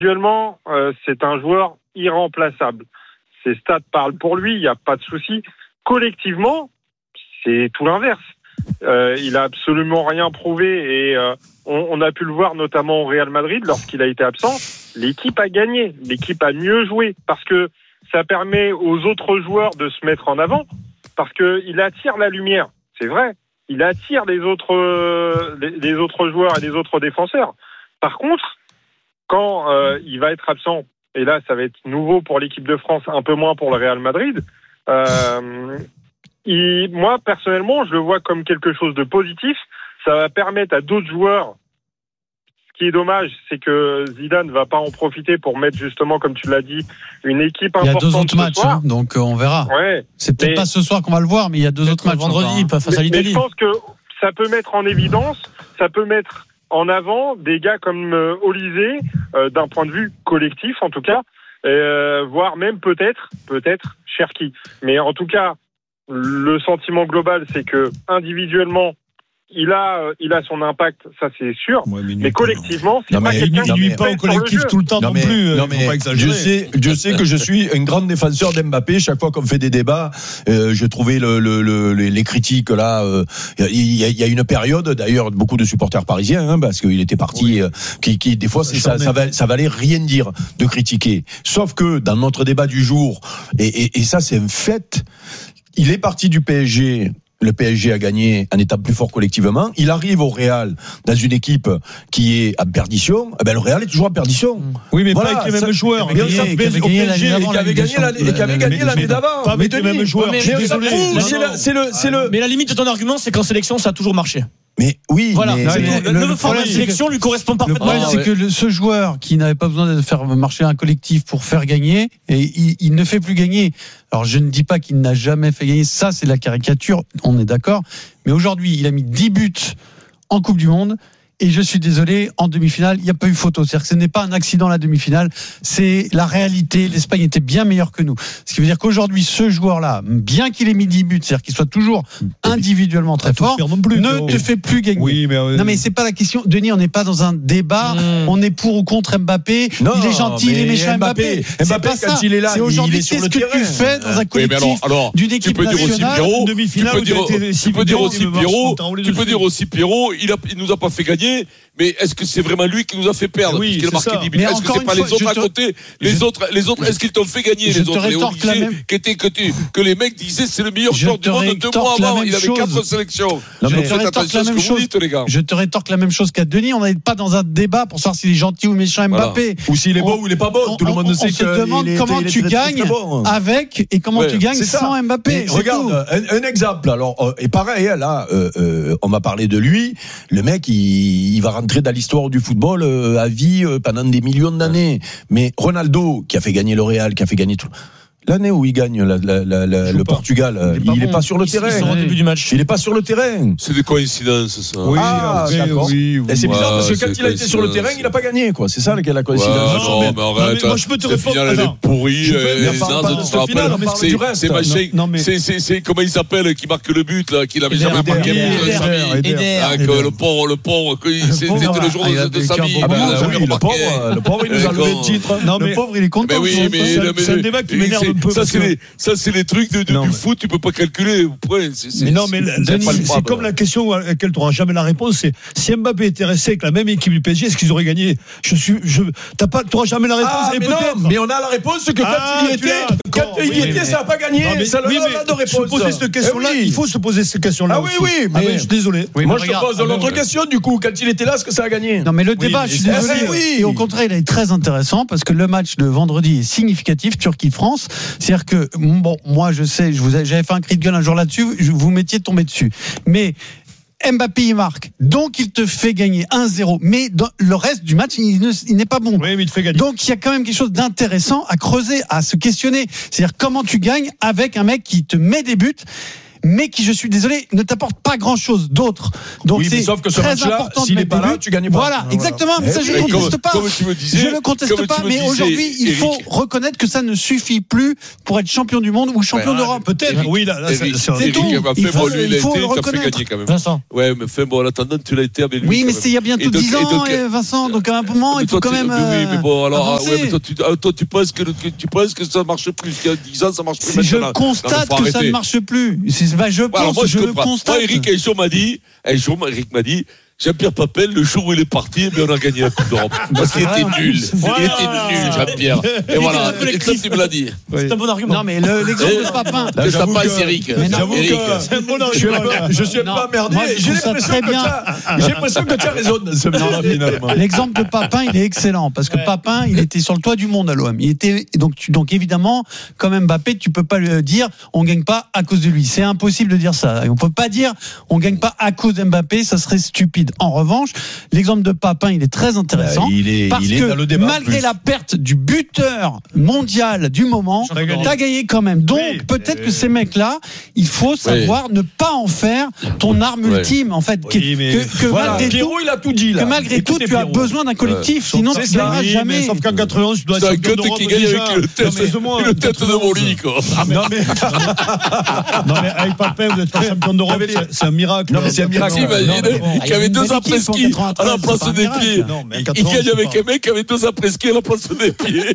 Individuellement, c'est un joueur irremplaçable. Ses stats parlent pour lui, il n'y a pas de souci. Collectivement, c'est tout l'inverse. Il a absolument rien prouvé et on a pu le voir notamment au Real Madrid lorsqu'il a été absent. L'équipe a gagné, l'équipe a mieux joué parce que ça permet aux autres joueurs de se mettre en avant parce que il attire la lumière. C'est vrai, il attire les autres joueurs et les autres défenseurs. Par contre, quand il va être absent, et là ça va être nouveau pour l'équipe de France, un peu moins pour le Real Madrid. Moi, personnellement, je le vois comme quelque chose de positif. Ça va permettre à d'autres joueurs. Ce qui est dommage, c'est que Zidane ne va pas en profiter pour mettre justement, comme tu l'as dit, une équipe importante. Il y a 2 autres matchs, donc on verra. Ouais. C'est peut-être pas ce soir qu'on va le voir, mais il y a 2 autres matchs vendredi, pas face à l'Italie. Mais je pense que ça peut mettre en évidence, ça peut mettre en avant des gars comme Olysée, d'un point de vue collectif en tout cas, voire même peut-être Cherki. Mais en tout cas, le sentiment global, c'est que individuellement, il a son impact, ça c'est sûr. Ouais, mais collectivement, c'est pas quelqu'un qui nuit pas au collectif tout le temps non plus. Non mais je sais que je suis un grand défenseur d'Mbappé. Chaque fois qu'on fait des débats, je trouvais les critiques là. Il y a une période, d'ailleurs, beaucoup de supporters parisiens, parce qu'il était parti, qui des fois ça valait rien dire de critiquer. Sauf que dans notre débat du jour, et ça c'est un fait, il est parti du PSG. Le PSG a gagné en étant plus fort collectivement. Il arrive au Real dans une équipe qui est à perdition. Le Real est toujours à perdition. Oui, mais voilà, pas avec les mêmes joueurs. Qui avait gagné l'année d'avant. Pas avec les mêmes joueurs. Mais la limite de ton argument, c'est qu'en sélection, ça a toujours marché. Mais oui, voilà. Le format de sélection lui correspond parfaitement. Le problème, c'est que ce joueur qui n'avait pas besoin de faire marcher un collectif pour faire gagner, et il ne fait plus gagner. Alors, je ne dis pas qu'il n'a jamais fait gagner. Ça, c'est la caricature. On est d'accord. Mais aujourd'hui, il a mis 10 buts en Coupe du Monde. Et je suis désolé, en demi-finale, il n'y a pas eu photo. C'est-à-dire que ce n'est pas un accident, la demi-finale. C'est la réalité. L'Espagne était bien meilleure que nous. Ce qui veut dire qu'aujourd'hui, ce joueur-là, bien qu'il ait mis 10 buts, c'est-à-dire qu'il soit toujours individuellement très fort, ne te fait plus gagner. Oui, non, mais c'est pas la question. Denis, on n'est pas dans un débat. On est pour ou contre Mbappé. Non, il est gentil, il est méchant, Mbappé. C'est pas ça. Il est là, c'est aujourd'hui, il est sur qu'est-ce le terrain. Que tu fais dans un collectif d'une équipe nationale? Tu peux dire aussi Pierrot, il nous a pas fait gagner. Mais est-ce que c'est vraiment lui qui nous a fait perdre puisqu'il a marqué 10 buts? Est-ce que c'est pas les autres à côté? Les autres, est-ce qu'ils t'ont fait gagner les autres? Les Olysée, que les mecs disaient c'est le meilleur joueur du monde 2 mois avant. Il avait 4 sélections. Faites attention à ce que vous dites, les gars. Je te rétorque la même chose qu'à Denis. On n'est pas dans un débat pour savoir s'il est gentil ou méchant Mbappé. Ou s'il est beau ou il est pas beau. Tout le monde sait que. On se demande comment tu gagnes avec et comment tu gagnes sans Mbappé. Regarde, un exemple. Alors, et pareil, là, on va parler de lui. Le mec, il va rentrer dans l'histoire du football à vie pendant des millions d'années. Mais Ronaldo, qui a fait gagner le Real, qui a fait gagner tout. L'année où il gagne le Portugal, il n'est pas sur le terrain. Au début du match. Il n'est pas sur le terrain. C'est des coïncidences, ça. Oui, d'accord. Et c'est bizarre parce que quand il a été sur le terrain, il n'a pas gagné, quoi. C'est ça la coïncidence. Non, mais arrête. Moi, je peux te répondre. Elle est pourrie. C'est machin. C'est comment il s'appelle qui marque le but, là, qui n'avait jamais marqué le pont. C'était le jour de sa vie. Le pauvre, il nous a levé le titre. Le pauvre, il est content. C'est un débat qui m'énerve. Ça c'est les trucs du foot, tu peux pas calculer. Mais non, mais Denis, c'est comme la question à laquelle tu n'auras jamais la réponse. C'est si Mbappé était resté avec la même équipe du PSG, est-ce qu'ils auraient gagné? Tu n'auras jamais la réponse. Mais on a la réponse que quand il y était, ça n'a pas gagné. Ça n'a pas de réponse. Poser cette question-là, il faut se poser cette question-là. Ah oui, mais je suis désolé. Moi, je te pose l'autre question du coup. Quand il était là, est-ce que ça a gagné? Non, mais le débat, je suis désolé. Et au contraire, il est très intéressant parce que le match de vendredi est significatif. Turquie-France. C'est-à-dire que, moi je sais, j'avais fait un cri de gueule un jour là-dessus, vous m'étiez tombé dessus. Mais Mbappé il marque, donc il te fait gagner 1-0, mais dans le reste du match il n'est pas bon. Oui, mais il te fait gagner. Donc il y a quand même quelque chose d'intéressant à creuser, à se questionner. C'est-à-dire comment tu gagnes avec un mec qui te met des buts. mais qui, je suis désolé, ne t'apporte pas grand-chose d'autre. Donc oui, mais sauf que ce match-là, s'il n'est pas là, tu gagnes pas. Voilà, exactement. Mais ça, je ne conteste pas. Je ne conteste pas, mais aujourd'hui, il faut reconnaître que ça ne suffit plus pour être champion du monde ou champion d'Europe. Peut-être. Oui, là, c'est tout. Il faut le reconnaître. Vincent. Ouais, mais fait bon, en attendant, tu l'as été avec lui. Oui, mais c'est il y a bientôt 10 ans, Vincent. Donc à un moment, il faut quand même. Oui, mais bon, alors, ouais, mais toi, tu penses que ça marche plus. Il y a 10 ans, ça marche plus. Je constate que ça ne marche plus. Je pense, je le constate. Moi, Eric, Eric m'a dit. Jean-Pierre Papel, le jour où il est parti, on a gagné la Coupe d'Europe. Parce qu'il était nul. Il était nul, Jean-Pierre. Et voilà. Et ça, tu me l'as dit. C'est un bon argument. Non, mais l'exemple de Papin. C'est sympa, c'est Eric. C'est un bon argument. Je suis un peu emmerdé. J'ai l'impression que tu as raison dans ce moment-là, finalement. L'exemple de Papin, il est excellent. Parce que Papin, il était sur le toit du monde à l'OM. Donc évidemment, comme Mbappé, tu peux pas lui dire on gagne pas à cause de lui. C'est impossible de dire ça. On peut pas dire on gagne pas à cause d'Mbappé, ça serait stupide. En revanche, l'exemple de Papin, il est très intéressant. Parce que dans le débat, malgré la perte du buteur mondial du moment, t'as gagné quand même. Donc peut-être que ces mecs-là, il faut savoir ne pas en faire ton arme ultime. En fait, malgré tout, il a tout dit là. Que malgré tout, tu as besoin d'un collectif. Sinon, tu ne gagneras jamais. Sauf qu'en 91, tu dois être champion d'Europe qui gagne avec le tête de Molly, quoi. Non mais avec Papin, vous êtes pas champion d'Europe, c'est un miracle. Non mais c'est un miracle. Qui avait 2 après-ski à la place des pieds. Il gagne avec un mec qui avait 2 après-ski à la place des pieds.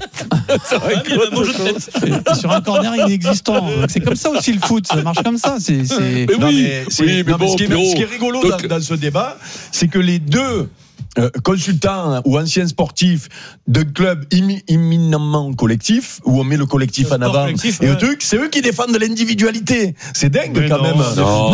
Sur un corner inexistant. C'est comme ça aussi le foot, ça marche comme ça. Mais oui, mais bon, ce qui est rigolo dans ce débat, c'est que les deux consultants ou anciens sportifs de clubs éminemment collectifs, où on met le collectif en avant, et le truc, c'est eux qui défendent l'individualité. C'est dingue quand même.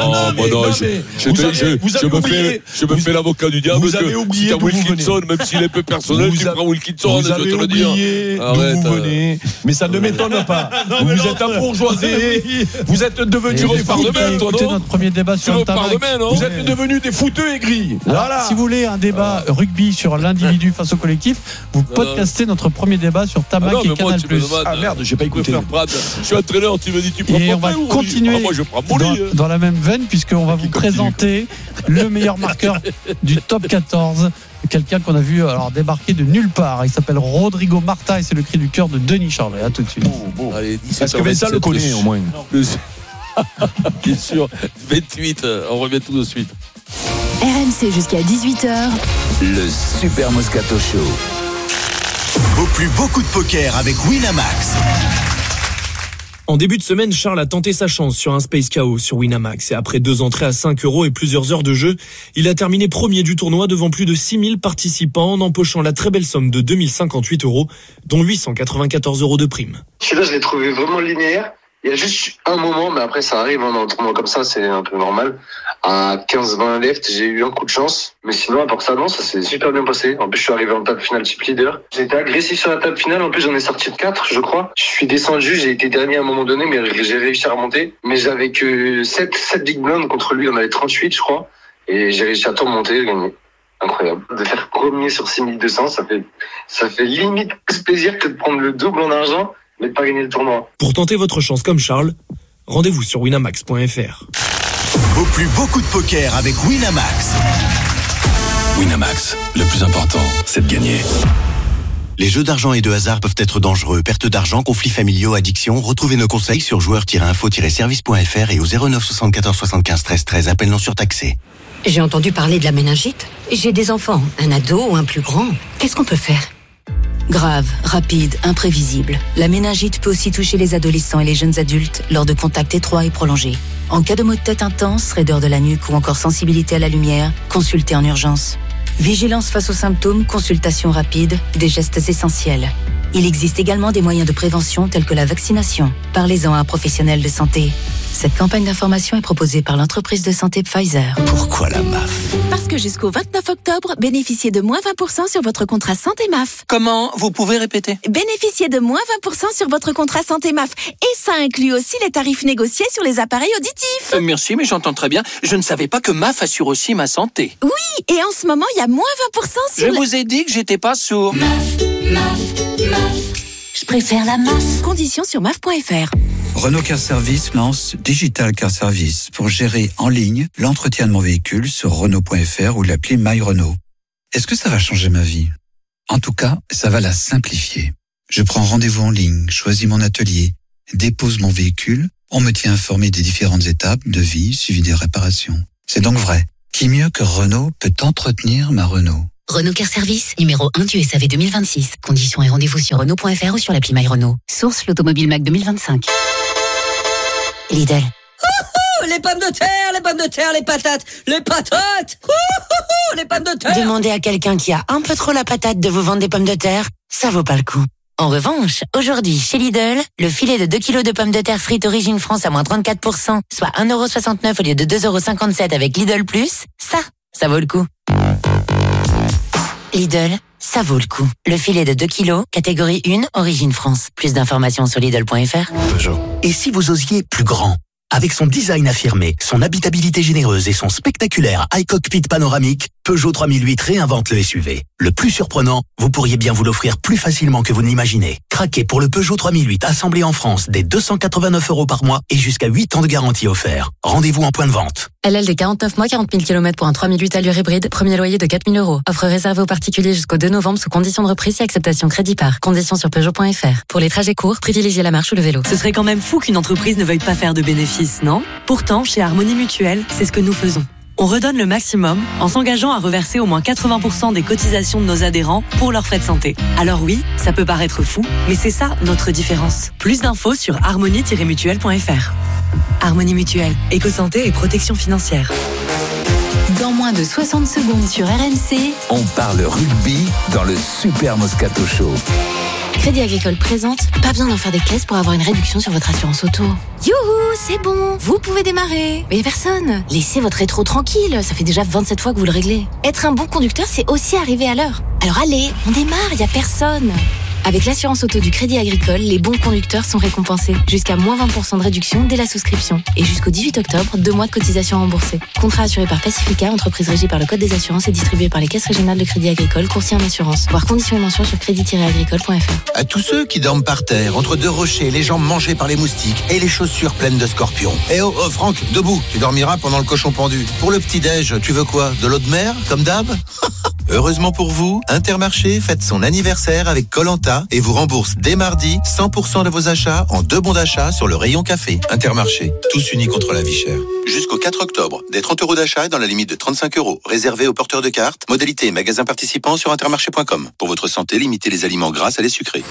Je me fais l'avocat du diable. Vous avez oublié d'où Wilkinson, même s'il est peu personnel, tu prends Wilkinson, vous avez oublié d'où vous venez, mais ça ne m'étonne pas. Vous êtes embourgeoisés, vous êtes devenus des fouteux. Écoutez notre premier débat sur le tabac. Vous êtes devenus des fouteux aigris. Voilà. Si vous voulez un débat rugby sur l'individu face au collectif, vous podcastez notre premier débat sur Tabac et Canal+. Ah merde, j'ai pas écouté. Je suis entraîneur, tu me dis tu prends pas. Et on va continuer dans la même veine, puisqu'on va vous présenter le meilleur marqueur du top 14. Quelqu'un qu'on a vu débarquer de nulle part. Il s'appelle Rodrigo Marta et c'est le cri du cœur de Denis Charvet. À tout de suite. Allez, est-ce que Vincent le connaît au moins? Bien sûr. 28, on revient tout de suite. RMC jusqu'à 18h. Le Super Moscato Show. Vos plus beaux coups de poker avec Winamax. En début de semaine, Charles a tenté sa chance sur un Space KO sur Winamax. Et après 2 entrées à 5 € et plusieurs heures de jeu, il a terminé premier du tournoi devant plus de 6000 participants en empochant la très belle somme de 2058 €, dont 894 € de prime. Celui-là, je l'ai trouvé vraiment linéaire. Il y a juste un moment, mais après ça arrive, dans un tournoi comme ça, c'est un peu normal. À 15-20 left, j'ai eu un coup de chance. Mais sinon, à part ça, non, ça s'est super bien passé. En plus, je suis arrivé en table finale chip leader. J'ai été agressif sur la table finale. En plus, j'en ai sorti de 4, je crois. Je suis descendu, j'ai été dernier à un moment donné, mais j'ai réussi à remonter. Mais j'avais que 7 big blinds contre lui. On avait 38, je crois. Et j'ai réussi à tout remonter et gagner. Incroyable. De faire premier sur 6200, ça fait limite plus plaisir que de prendre le double en argent, mais de pas gagner le tournoi. Pour tenter votre chance comme Charles, rendez-vous sur winamax.fr. Vos plus beaux coups de poker avec Winamax. Winamax, le plus important, c'est de gagner. Les jeux d'argent et de hasard peuvent être dangereux. Perte d'argent, conflits familiaux, addiction. Retrouvez nos conseils sur joueurs-info-service.fr et au 09 74 75 13 13. Appel non surtaxé. J'ai entendu parler de la méningite. J'ai des enfants, un ado ou un plus grand. Qu'est-ce qu'on peut faire ? Grave, rapide, imprévisible. La méningite peut aussi toucher les adolescents et les jeunes adultes lors de contacts étroits et prolongés. En cas de maux de tête intense, raideur de la nuque ou encore sensibilité à la lumière, consultez en urgence. Vigilance face aux symptômes, consultation rapide, des gestes essentiels. Il existe également des moyens de prévention tels que la vaccination. Parlez-en à un professionnel de santé. Cette campagne d'information est proposée par l'entreprise de santé Pfizer. Pourquoi la MAF ? Parce que jusqu'au 29 octobre, bénéficiez de moins 20% sur votre contrat santé MAF. Comment ? Vous pouvez répéter ? Bénéficiez de moins 20% sur votre contrat santé MAF. Et ça inclut aussi les tarifs négociés sur les appareils auditifs. Merci, mais j'entends très bien. Je ne savais pas que MAF assure aussi ma santé. Oui, et en ce moment, il y a moins 20% sur... Je vous ai dit que j'étais pas sourd. MAF. Je préfère la MAF. Conditions sur MAF.fr. Renault Car Service lance Digital Car Service pour gérer en ligne l'entretien de mon véhicule sur Renault.fr ou l'appli My Renault. Est-ce que ça va changer ma vie ? En tout cas, ça va la simplifier. Je prends rendez-vous en ligne, choisis mon atelier, dépose mon véhicule, on me tient informé des différentes étapes, devis, suivi des réparations. C'est donc vrai. Qui mieux que Renault peut entretenir ma Renault ? Renault Car Service, numéro 1 du SAV 2026. Conditions et rendez-vous sur Renault.fr ou sur l'appli My Renault. Source l'Automobile Mac 2025. Lidl. Les pommes de terre, les patates, les pommes de terre. Demandez à quelqu'un qui a un peu trop la patate de vous vendre des pommes de terre, ça vaut pas le coup. En revanche, aujourd'hui, chez Lidl, le filet de 2 kg de pommes de terre frites Origine France à moins 34%, soit 1,69€ au lieu de 2,57€ avec Lidl+, ça vaut le coup. Lidl, ça vaut le coup. Le filet de 2 kg, catégorie 1, Origine France. Plus d'informations sur Lidl.fr. Peugeot. Et si vous osiez plus grand ? Avec son design affirmé, son habitabilité généreuse et son spectaculaire iCockpit panoramique, Peugeot 3008 réinvente le SUV. Le plus surprenant, vous pourriez bien vous l'offrir plus facilement que vous ne l'imaginez. Craquez pour le Peugeot 3008 assemblé en France dès 289€ par mois et jusqu'à 8 ans de garantie offert. Rendez-vous en point de vente. LLD 49 mois, 40 000 km pour un 3008 allure hybride, premier loyer de 4 000 €. Offre réservée aux particuliers jusqu'au 2 novembre sous condition de reprise et acceptation crédit par. Conditions sur Peugeot.fr. Pour les trajets courts, privilégiez la marche ou le vélo. Ce serait quand même fou qu'une entreprise ne veuille pas faire de bénéfices, non ? Pourtant, chez Harmonie Mutuelle, c'est ce que nous faisons. On redonne le maximum en s'engageant à reverser au moins 80% des cotisations de nos adhérents pour leurs frais de santé. Alors oui, ça peut paraître fou, mais c'est ça notre différence. Plus d'infos sur harmonie-mutuelle.fr. Harmonie Mutuelle, éco-santé et protection financière. Dans moins de 60 secondes sur RMC, on parle rugby dans le Super Moscato Show. Crédit Agricole présente, pas besoin d'en faire des caisses pour avoir une réduction sur votre assurance auto. Youhou, c'est bon, vous pouvez démarrer. Mais personne, laissez votre rétro tranquille, ça fait déjà 27 fois que vous le réglez. Être un bon conducteur, c'est aussi arriver à l'heure. Alors allez, on démarre, y a personne. Avec l'assurance auto du Crédit Agricole, les bons conducteurs sont récompensés. Jusqu'à moins 20% de réduction dès la souscription. Et jusqu'au 18 octobre, 2 mois de cotisation remboursée. Contrat assuré par Pacifica, entreprise régie par le Code des assurances et distribué par les caisses régionales de Crédit Agricole, courtier en assurance. Voir conditions et mentions sur crédit-agricole.fr. À tous ceux qui dorment par terre, entre deux rochers, les jambes mangées par les moustiques et les chaussures pleines de scorpions. Eh oh, Franck, debout, tu dormiras pendant le cochon pendu. Pour le petit-déj, tu veux quoi ? De l'eau de mer, comme d'hab ? Heureusement pour vous, Intermarché fête son anniversaire avec Koh-Lanta et vous rembourse dès mardi 100% de vos achats en 2 bons d'achat sur le rayon café. Intermarché, tous unis contre la vie chère. Jusqu'au 4 octobre, des 30 € d'achat dans la limite de 35 €, réservés aux porteurs de cartes. Modalité et magasins participants sur intermarché.com. Pour votre santé, limitez les aliments gras à les sucrés.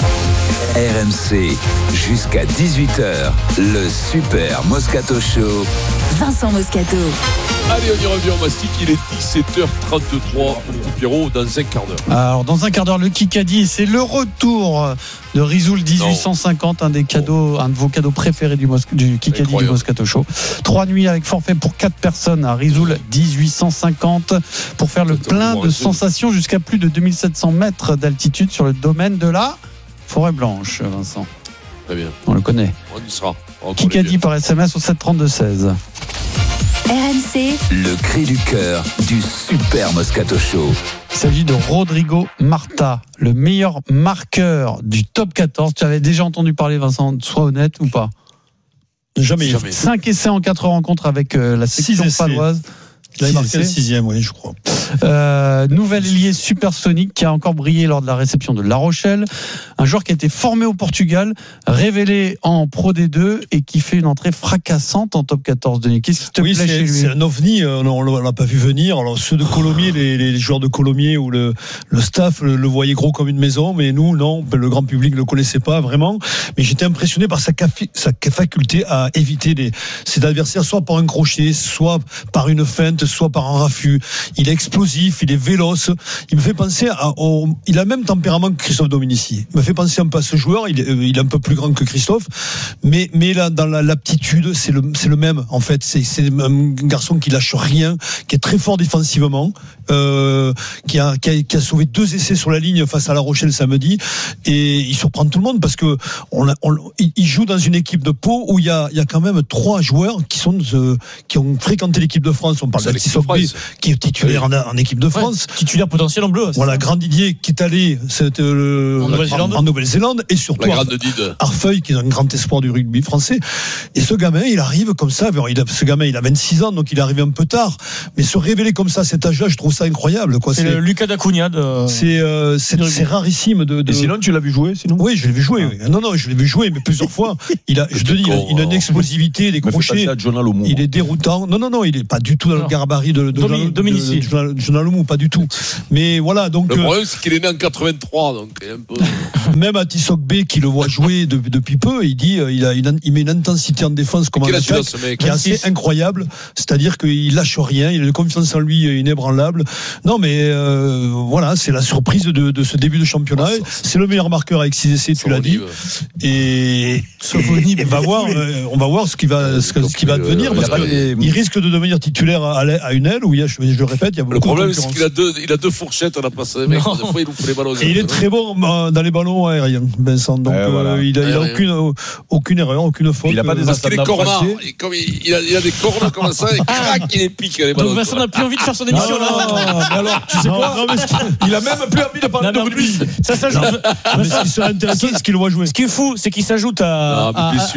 RMC, jusqu'à 18h, le Super Moscato Show. Vincent Moscato. Allez, on y revient en mastic, il est 17h33, Pierrot, dans un quart d'heure. Alors, dans un quart d'heure, le Kikadi, c'est le retour de Rizoul 1850, un de vos cadeaux préférés du Kikadi du Moscato Show. 3 nuits avec forfait pour 4 personnes à Rizoul 1850 pour faire le plein de sensations jusqu'à plus de 2700 mètres d'altitude sur le domaine de la Forêt Blanche, Vincent. Très bien. On le connaît. On y sera. Kikadi par SMS au 732-16. RMC, le cri du cœur du Super Moscato Show. Il s'agit de Rodrigo Marta, le meilleur marqueur du top 14. Tu avais déjà entendu parler, Vincent, sois honnête ou pas ? Jamais. 5 essais en 4 rencontres avec la section paloise. Il a marqué le 6e, oui, je crois. Nouvel ailier supersonique qui a encore brillé lors de la réception de La Rochelle. Un joueur qui a été formé au Portugal, révélé en Pro D2 et qui fait une entrée fracassante en top 14. Denis, qu'est-ce qui te plaît chez lui ? C'est un ovni, on l'a pas vu venir. Alors ceux de Colomiers, les joueurs de Colomiers ou le staff le voyaient gros comme une maison, mais nous, non, le grand public ne le connaissait pas vraiment. Mais j'étais impressionné par sa faculté à éviter ses adversaires, soit par un crochet, soit par une feinte, soit par un raffut. Il est explosif, il est véloce. Il me fait penser il a le même tempérament que Christophe Dominici. Il me fait penser un peu à ce joueur. Il est un peu plus grand que Christophe, mais là, dans l'aptitude, c'est le même en fait. C'est un garçon qui lâche rien, qui est très fort défensivement. qui a sauvé 2 essais sur la ligne face à La Rochelle samedi, et il surprend tout le monde parce que il joue dans une équipe de Pau où il y a quand même 3 joueurs qui ont fréquenté l'équipe de France. On parle d'Alexis Sogbe qui est titulaire en équipe de France, titulaire potentiel en bleu. Voilà, Grand Didier qui est allé en Nouvelle-Zélande, et surtout Arfeuil qui est un grand espoir du rugby français. Et ce gamin, il arrive comme ça. Il a 26 ans, donc il est arrivé un peu tard, mais se révéler comme ça à cet âge-là, je trouve ça incroyable, quoi. C'est le Lucas D'Acunha c'est rarissime de. Et sinon, tu l'as vu jouer, sinon? Oui, je l'ai vu jouer. Oui. Non, je l'ai vu jouer, mais plusieurs fois. Il a une explosivité, des crochets. Il est déroutant. Non, il est pas du tout dans le gabarit de Jonah Lomu, pas du tout. Mais voilà, donc. Le problème, c'est qu'il est né en 83, donc un peu. Même Ati Sogbe, qui le voit jouer depuis peu, il dit, il met une intensité en défense comme en attaque qui est assez incroyable. C'est-à-dire qu'il lâche rien, il a une confiance en lui inébranlable. Non, mais voilà, c'est la surprise de ce début de championnat. C'est le meilleur marqueur avec 6 essais, tu l'as dit. Et on va voir ce qui va devenir, parce qu'il risque de devenir titulaire à une aile où je le répète, il y a beaucoup de concurrence. Le problème, c'est qu'il a 2 fourchettes à la place des mecs. Des fois, il nous fait les ballons. Et il est très bon dans les ballons aériens, Vincent. Donc il a aucune erreur, aucune faute. Il a pas des parce qu'il est corner. Il a des corners comme ça, et crac, il est pique. Donc Vincent n'a plus envie de faire son émission. Mais alors, tu sais quoi? Il a même plus envie de parler de rugby. Ça s'ajoute. Ce qui serait intéressant, c'est qu'il le voit jouer. Ce qui est fou, c'est qu'il s'ajoute à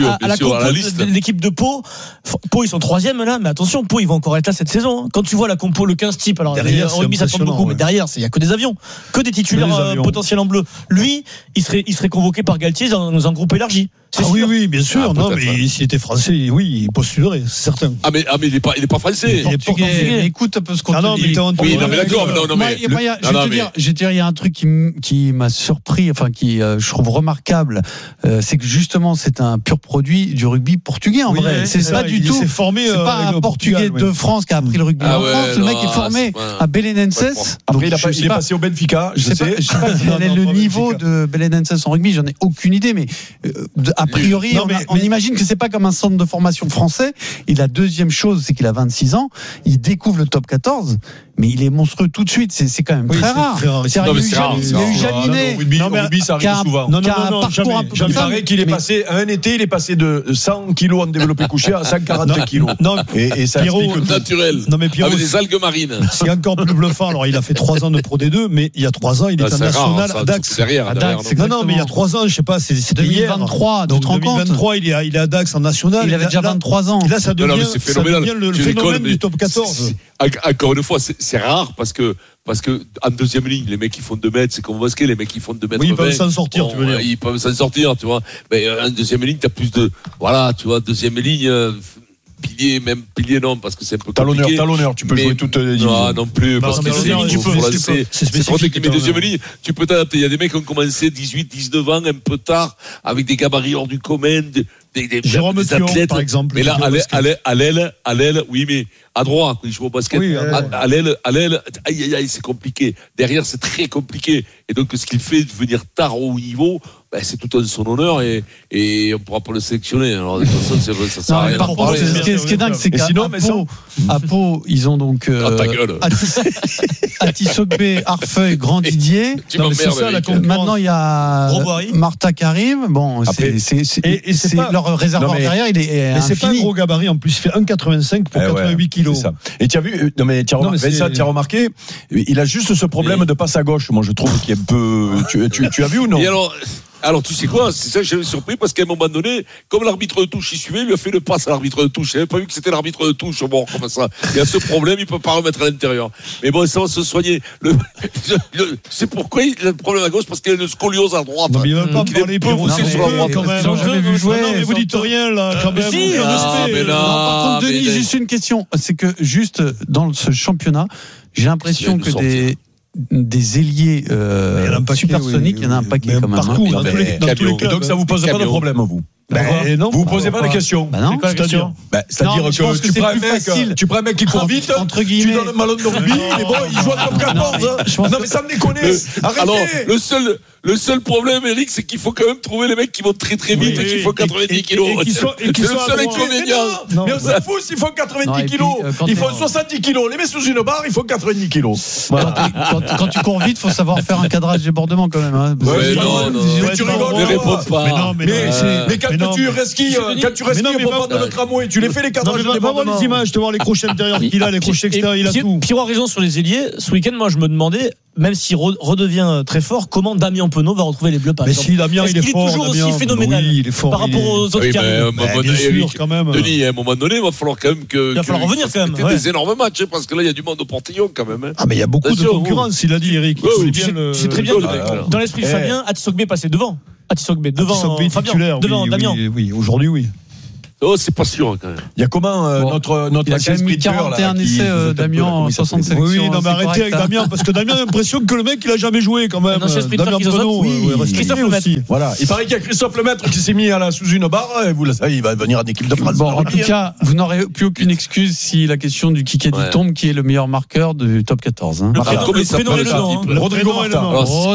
la liste de l'équipe de Pau. Pau, ils sont 3e là, mais attention, Pau, ils vont encore être là cette saison. Quand tu vois la compo, le 15 type, alors en rugby ça compte beaucoup, mais derrière, il y a que des avions, que des titulaires potentiels en bleu. Lui, il serait convoqué par Galtier dans un groupe élargi. Oui, bien sûr. Non, mais s'il était français, oui, il postulerait, c'est certain. Ah mais il est pas français. Il est portugais. Écoute un peu ce qu'on te dit. Oui, non mais d'accord, mais je vais te dire, il y a un truc qui m'a surpris, enfin qui je trouve remarquable, c'est que justement c'est un pur produit du rugby portugais en vrai. C'est pas du tout. C'est pas un Portugais de France qui a appris le rugby en France. Le mec est formé à Belenenses. Après il est passé au Benfica. Je sais pas quel est le niveau de Belenenses en rugby. J'en ai aucune idée, mais a priori, on imagine que c'est pas comme un centre de formation français. Et la deuxième chose, c'est qu'il a 26 ans, il découvre le top 14, mais il est monstrueux tout de suite. C'est quand même très rare. Il y a eu Jaminet. Au rugby, ça arrive souvent. Non, il paraît qu'il est passé, un été, il est passé de 100 kilos en développé couché à 140 kilos. Et ça explique naturel. Avec des algues marines. C'est encore plus bluffant. Alors, il a fait 3 ans de Pro D2, mais il y a 3 ans, il était national à Dax. Non, mais il y a 3 ans, je sais pas, c'est 2023. Donc 2023, il est à Dax en national. Il avait déjà 23 ans. Là, ça devient le phénomène du top 14. Encore une fois, c'est rare parce que en deuxième ligne, les mecs qui font 2 mètres, c'est comme au basket, les mecs qui font 2 mètres. Oui, ils peuvent s'en sortir, tu veux dire. Ils peuvent s'en sortir, tu vois. Mais en deuxième ligne, t'as plus de. Voilà, tu vois, deuxième ligne. Pilier non, parce que c'est un peu compliqué. Talonneur, tu peux jouer toutes les lignes. Non plus, parce que c'est trop technique. Mais deuxième ligne, tu peux t'adapter. Il y a des mecs qui ont commencé 18, 19 ans, un peu tard, avec des gabarits hors du commun, Jérôme des Thion, athlètes. par exemple. Mais là, à l'aile, oui, mais à droite, quand il joue au basket. Oui, à l'aile, aïe, c'est compliqué. Derrière, c'est très compliqué. Et donc, ce qu'il fait de venir tard au haut niveau, c'est tout en son honneur et on pourra pas le sélectionner. Alors, de toute façon, ça sert à rien. Par contre, ce qui est dingue, c'est qu'à Pau, ils ont donc Ati Sogbe, Arfeuil, Grand Didier. Maintenant, il y a Martha qui arrive. Bon, c'est leur réservoir derrière, il est infini. Mais c'est pas un gros gabarit en plus, il fait 1,85 pour 88 kilos. C'est ça. Et tu as vu, tu as remarqué, il a juste ce problème de passe à gauche. Moi, je trouve qu'il est un peu. Tu as vu ou non? Et alors, tu sais quoi? C'est ça que j'avais surpris parce qu'à un moment donné, comme l'arbitre de touche, il suivait, il lui a fait le passe à l'arbitre de touche. Il n'avait pas vu que c'était l'arbitre de touche. Bon, comme ça. Il y a ce problème, il peut pas remettre à l'intérieur. Mais bon, ça va se soigner. C'est pourquoi il a le problème à gauche, parce qu'il a une scoliose à droite. Non, mais il va pas parler plus aussi sur la droite quand même. Non, mais vous dites rien, là, quand même. Si, par contre, Denis, juste une question. C'est que, juste, dans ce championnat, j'ai l'impression que des ailiers supersoniques, il y en a un paquet quand même. Partout, dans tous les clubs. Donc ça vous pose pas de problème, vous? Non, vous posez pas la question. Non. C'est-à-dire que tu prends un mec qui court vite, tu donnes un ballon de rugby, mais bon, il joue comme 14. Non, mais ça me déconne. Arrêtez. Alors, le seul problème, Eric, c'est qu'il faut quand même trouver les mecs qui vont très très vite et qui font 90 kilos. C'est le seul inconvénient. Mais on s'en fout s'ils font 90 kilos. Ils font 70 kilos. On les met sous une barre, ils font 90 kilos. Quand tu cours vite, il faut savoir faire un cadrage débordement quand même. Non. Mais tu rigoles. Ne réponds pas. Mais quand tu resquilles pour prendre le tramway, tu les fais les cadrages de débordement. Va voir les images, te voir les crochets intérieurs qu'il a, les crochets extérieurs, il a tout. Pierrot a raison sur les ailiers. Ce week-end, moi, je me demandais, même s'il redevient très fort, comment Damien Penaud va retrouver les Bleus par exemple. Mais si Damien, il est fort. Il est toujours aussi phénoménal. Oui, il est fort. Par rapport aux autres qui arrivent. Denis, à un moment donné, il va falloir quand même que. Il va falloir revenir quand même. Des énormes matchs, parce que là, il y a du monde au portillon quand même. Ah, mais il y a beaucoup de concurrence, il a dit, Eric. C'est très bien. Dans l'esprit de Fabien, Atisogbe passait devant. Atisogbe devant Fabien, devant Damien. Oui, aujourd'hui, oui. Oh, c'est pas sûr quand même. Il y a comment notre il a quand même mis 41 essais Damien en 60 sélections. Oui, non mais arrêtez avec Damien parce que Damien a l'impression que le mec il a jamais joué quand même. Damien Penaud, Christophe Lemaitre aussi. Voilà, il paraît qu'il y a Christophe Lemaitre qui s'est mis sous une barre et vous ça il va venir en équipe de France. Bon, en tout cas, vous n'aurez plus aucune excuse si la question du Kikadi tombe, qui est le meilleur marqueur du top 14. Comment il s'appelle Rodrigo Marta.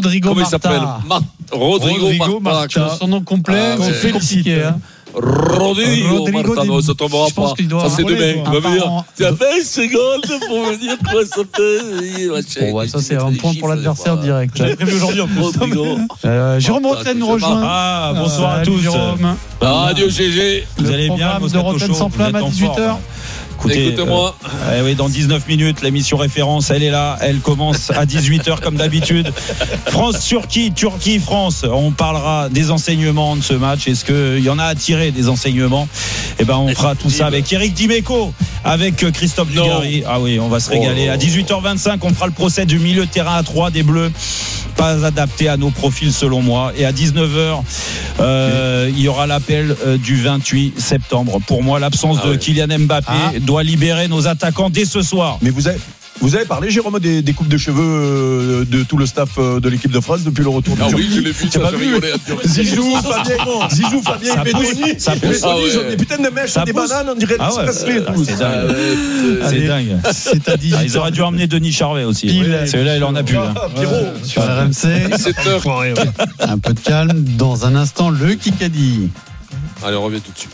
Rodrigo Marta. Son nom complet, c'est compliqué. Rodrigo Marta, non, ça tombera pas. Ça, c'est demain. Il va venir. Tu as 20 secondes pour me dire quoi ça fait. Bon, ça, c'est un point pour l'adversaire direct. J'avais prévu aujourd'hui en plus. Jérôme Rotten nous rejoint. Ah, bonsoir à tous. Adieu, GG. Vous allez bien, de Rotten sans flamme à 18h. Écoutez-moi. Oui, dans 19 minutes, l'émission référence, elle est là. Elle commence à 18h comme d'habitude. France-Turquie, Turquie-France. On parlera des enseignements de ce match. Est-ce qu'il y en a à tirer des enseignements? Eh ben, on fera tout ça avec Eric Dimeco, avec Christophe Dugarry. Ah oui, on va se régaler. À 18h25, on fera le procès du milieu de terrain à 3 des Bleus. Pas adapté à nos profils selon moi. Et à 19h, il y aura l'appel du 28 septembre. Pour moi, l'absence de Kylian Mbappé doit libérer nos attaquants dès ce soir. Mais vous avez parlé, Jérôme, des coupes de cheveux de tout le staff de l'équipe de France depuis le retour de oui, je l'ai vu, ça j'ai rigolé. Zizou, Fabien et Bédoni. Ils ont des putains de mèches, des bananes, on dirait des bracelets. C'est dingue. C'est à 18h. Ils auraient dû emmener Denis Charvet aussi. Celui-là, il en a plus. Sur RMC. Un peu de calme. Dans un instant, le Kikadi. Allez, on revient tout de suite.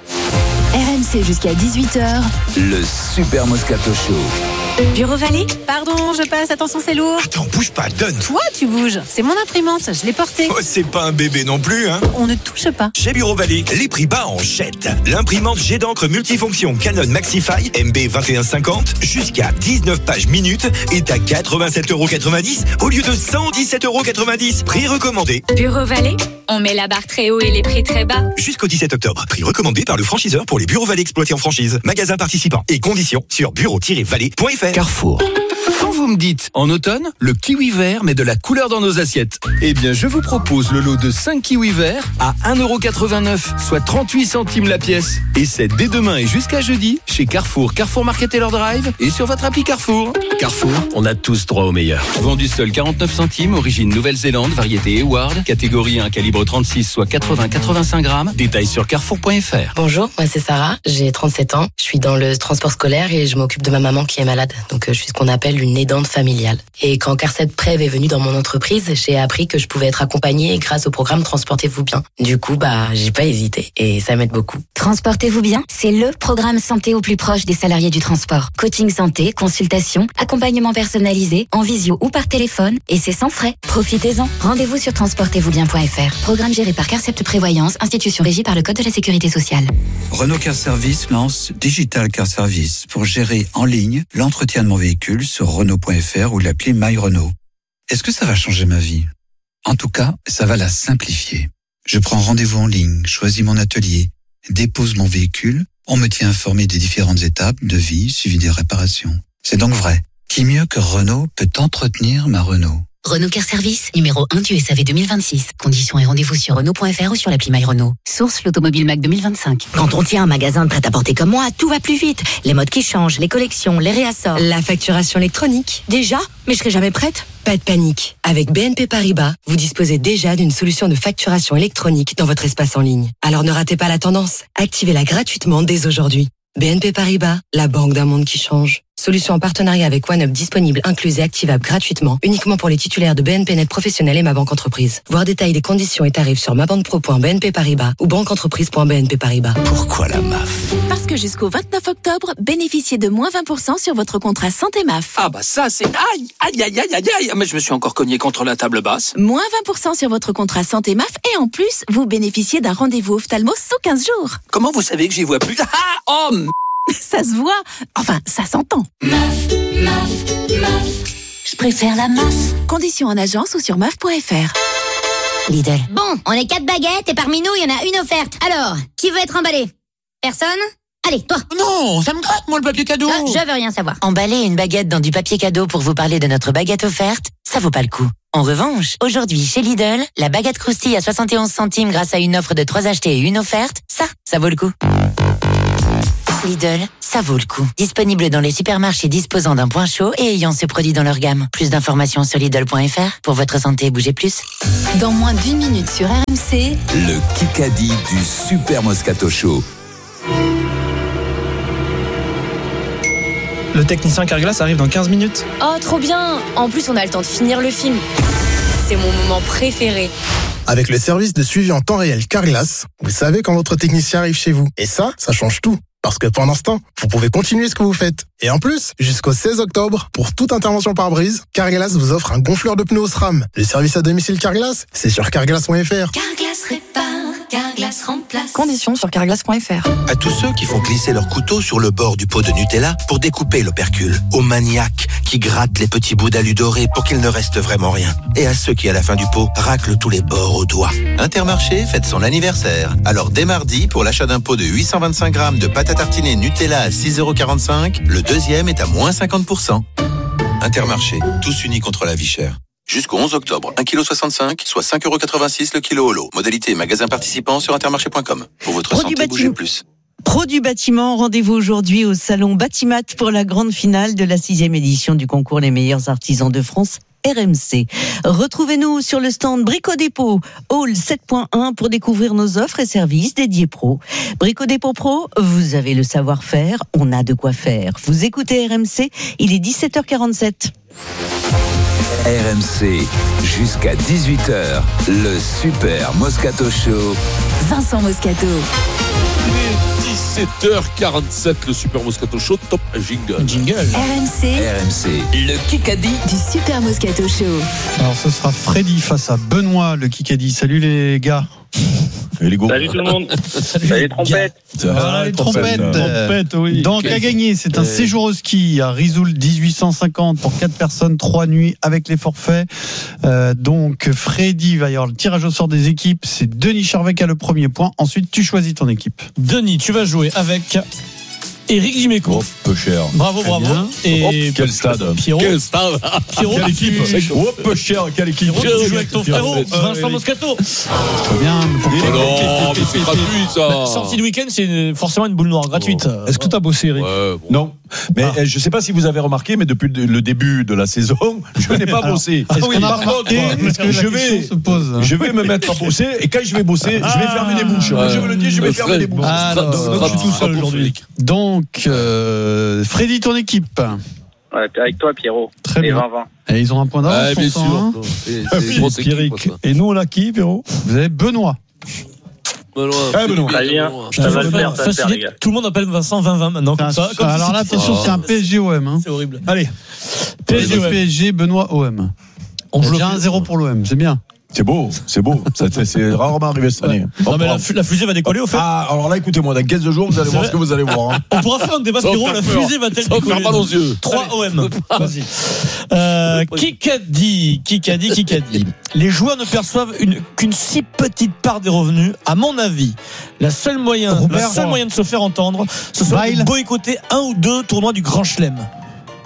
RMC jusqu'à 18h. Le Super Moscato Show. Bureau Vallée? Pardon, je passe, attention c'est lourd. Attends, bouge pas, donne. Toi, tu bouges. C'est mon imprimante, je l'ai portée. Oh, c'est pas un bébé non plus, hein. On ne touche pas. Chez Bureau Vallée, les prix bas en jette. L'imprimante jet d'encre multifonction Canon Maxify MB 2150 jusqu'à 19 pages minutes est à 87,90€ au lieu de 117,90€. Prix recommandé. Bureau Vallée, on met la barre très haut et les prix très bas. Jusqu'au 17 octobre. Prix recommandé par le franchiseur pour les Bureaux Vallée exploités en franchise. Magasin participant et conditions sur bureau-vallée.fr. Carrefour. Quand vous me dites en automne, le kiwi vert met de la couleur dans nos assiettes. Eh bien, je vous propose le lot de 5 kiwis verts à 1,89€, soit 38 centimes la pièce. Et c'est dès demain et jusqu'à jeudi chez Carrefour, Carrefour Market Taylor Drive et sur votre appli Carrefour. Carrefour, on a tous droit au meilleur. Vendu seul 49 centimes, origine Nouvelle-Zélande, variété Eward, catégorie 1, calibre 36, soit 80-85 grammes. Détails sur carrefour.fr. Bonjour, moi c'est Sarah, j'ai 37 ans. Je suis dans le transport scolaire et je m'occupe de ma maman qui est malade. Donc je suis ce qu'on appelle une aidante familiale. Et quand Carcet Prev est venu dans mon entreprise, j'ai appris que je pouvais être accompagnée grâce au programme Transportez-vous bien. Du coup, j'ai pas hésité et ça m'aide beaucoup. Transportez-vous bien, c'est le programme santé au plus proche des salariés du transport. Coaching santé, consultation, accompagnement personnalisé, en visio ou par téléphone, et c'est sans frais. Profitez-en. Rendez-vous sur transportezvousbien.fr. Programme géré par Carcept Prévoyance, institution régie par le Code de la Sécurité sociale. Renault Car Service lance Digital Car Service pour gérer en ligne l'entretien de mon véhicule sur Renault.fr ou l'appli My Renault. Est-ce que ça va changer ma vie? En tout cas, ça va la simplifier. Je prends rendez-vous en ligne, choisis mon atelier, dépose mon véhicule, on me tient informé des différentes étapes, devis, suivi des réparations. C'est donc vrai. Qui mieux que Renault peut entretenir ma Renault? Renault Car Service, numéro 1 du SAV 2026. Conditions et rendez-vous sur Renault.fr ou sur l'appli MyRenault. Source l'Automobile Mac 2025. Quand on tient un magasin de prêt-à-porter comme moi, tout va plus vite. Les modes qui changent, les collections, les réassorts. La facturation électronique. Déjà ? Mais je serai jamais prête. Pas de panique. Avec BNP Paribas, vous disposez déjà d'une solution de facturation électronique dans votre espace en ligne. Alors ne ratez pas la tendance. Activez-la gratuitement dès aujourd'hui. BNP Paribas, la banque d'un monde qui change. Solution en partenariat avec OneUp disponible, incluse et activable gratuitement, uniquement pour les titulaires de BNP Net Professionnel et Ma Banque Entreprise. Voir détails des conditions et tarifs sur mabanquepro.bnp Paribas ou banqueentreprise.bnp Paribas. Pourquoi la MAF ? Parce que jusqu'au 29 octobre, bénéficiez de moins 20% sur votre contrat santé MAF. Ah bah ça c'est... Aïe. Mais je me suis encore cogné contre la table basse. Moins 20% sur votre contrat santé MAF et en plus, vous bénéficiez d'un rendez-vous ophtalmo sous 15 jours. Comment vous savez que j'y vois plus ? Ça se voit. Enfin, ça s'entend. MAF. Je préfère la MAF. Conditions en agence ou sur MAF.fr. Lidl. Bon, on est 4 baguettes et parmi nous, il y en a une offerte. Alors, qui veut être emballé ? Personne ? Allez, toi. Non, ça me gratte, moi, le papier cadeau. Je veux rien savoir. Emballer une baguette dans du papier cadeau pour vous parler de notre baguette offerte, ça vaut pas le coup. En revanche, aujourd'hui, chez Lidl, la baguette croustille à 71 centimes grâce à une offre de 3 achetés et une offerte, ça vaut le coup. Lidl, ça vaut le coup. Disponible dans les supermarchés disposant d'un point chaud et ayant ce produit dans leur gamme. Plus d'informations sur Lidl.fr. Pour votre santé, bougez plus. Dans moins d'1 minute sur RMC, Le Kikadi du Super Moscato Show. Le technicien Carglass arrive dans 15 minutes. Oh, trop bien. En plus, on a le temps de finir le film. C'est mon moment préféré. Avec le service de suivi en temps réel Carglass, vous savez quand votre technicien arrive chez vous. Et ça change tout. Parce que pendant ce temps, vous pouvez continuer ce que vous faites. Et en plus, jusqu'au 16 octobre, pour toute intervention pare-brise, Carglass vous offre un gonfleur de pneus SRAM. Le service à domicile Carglass, c'est sur carglass.fr. Carglass répare, Carglass remplace. Conditions sur carglass.fr. À tous ceux qui font glisser leur couteau sur le bord du pot de Nutella pour découper l'opercule. Aux maniaques qui grattent les petits bouts d'alu doré pour qu'il ne reste vraiment rien. Et à ceux qui, à la fin du pot, raclent tous les bords au doigt. Intermarché fête son anniversaire. Alors dès mardi, pour l'achat d'un pot de 825 grammes de pâte à tartiner Nutella à 6,45 €, le deuxième est à moins 50%. Intermarché, tous unis contre la vie chère. Jusqu'au 11 octobre, 1,65 kg, soit 5,86 € le kilo au lot. Modalité magasin participant sur intermarché.com. Pour votre santé, bougez plus. Pro du bâtiment, rendez-vous aujourd'hui au salon Batimat pour la grande finale de la 6e édition du concours Les meilleurs artisans de France. RMC. Retrouvez-nous sur le stand Brico Dépôt, Hall 7.1 pour découvrir nos offres et services dédiés pro. Brico Dépôt Pro, vous avez le savoir-faire, on a de quoi faire. Vous écoutez RMC, il est 17h47. RMC, jusqu'à 18h, le Super Moscato Show. Vincent Moscato. 17h47, le Super Moscato Show, top jingle. RMC, le Kikadi du Super Moscato Show. Alors ce sera Freddy face à Benoît, le Kikadi. Salut les gars. Salut tout le monde. Salut les trompettes. Voilà les trompettes, oui. Donc à gagner, c'est un séjour au ski à Risoul 1850 pour 4 personnes, 3 nuits avec les forfaits. Donc Freddy va y avoir le tirage au sort des équipes. C'est Denis Charvet qui a le premier point. Ensuite, tu choisis ton équipe. Denis, tu vas jouer avec Éric Dimeco. Oh, peu cher. Bravo. Et quel stade. Pierrot. Quelle équipe. Oh, peu cher. Quelle équipe. Pierrot, tu joues avec ton frérot, Vincent Moscato. Très bien. Non, mais c'est gratuit ça. Sortie de week-end, c'est forcément une boule noire gratuite. Est-ce que tu as bossé, Eric? Non. Mais je ne sais pas si vous avez remarqué, mais depuis le début de la saison, je n'ai pas bossé. Par contre, je vais me mettre à bosser et quand je vais bosser, je vais fermer les bouches. Je veux le dire, je vais fermer les bouches. Je suis tout seul aujourd'hui. Donc, Freddy, ton équipe. Ouais, avec toi, Pierrot. Très bien. Et ils ont un point d'avance. Bien sûr. C'est Eric. Et nous, on a qui, Pierrot? Vous avez Benoît. Benoît. Ça va le faire, les gars. Tout le monde appelle Vincent 20-20 maintenant. Comme ça, alors là, attention, c'est un PSG-OM. C'est horrible. Allez. PSG, Benoît, OM. On joue déjà 1-0 pour l'OM, c'est bien. C'est beau. C'est rarement arrivé cette année. Non, mais la fusée va décoller au fait. Ah, alors là, écoutez-moi, dans 15 jours, vous allez voir ce que vous allez voir. On pourra faire un débat Pierrot, la fusée va-t-elle décoller? Faire mal aux yeux. 3 OM. Vas-y. Kikadi. Les joueurs ne perçoivent qu'une si petite part des revenus. À mon avis, le seul moyen de se faire entendre, ce serait de boycotter un ou deux tournois du Grand Chelem.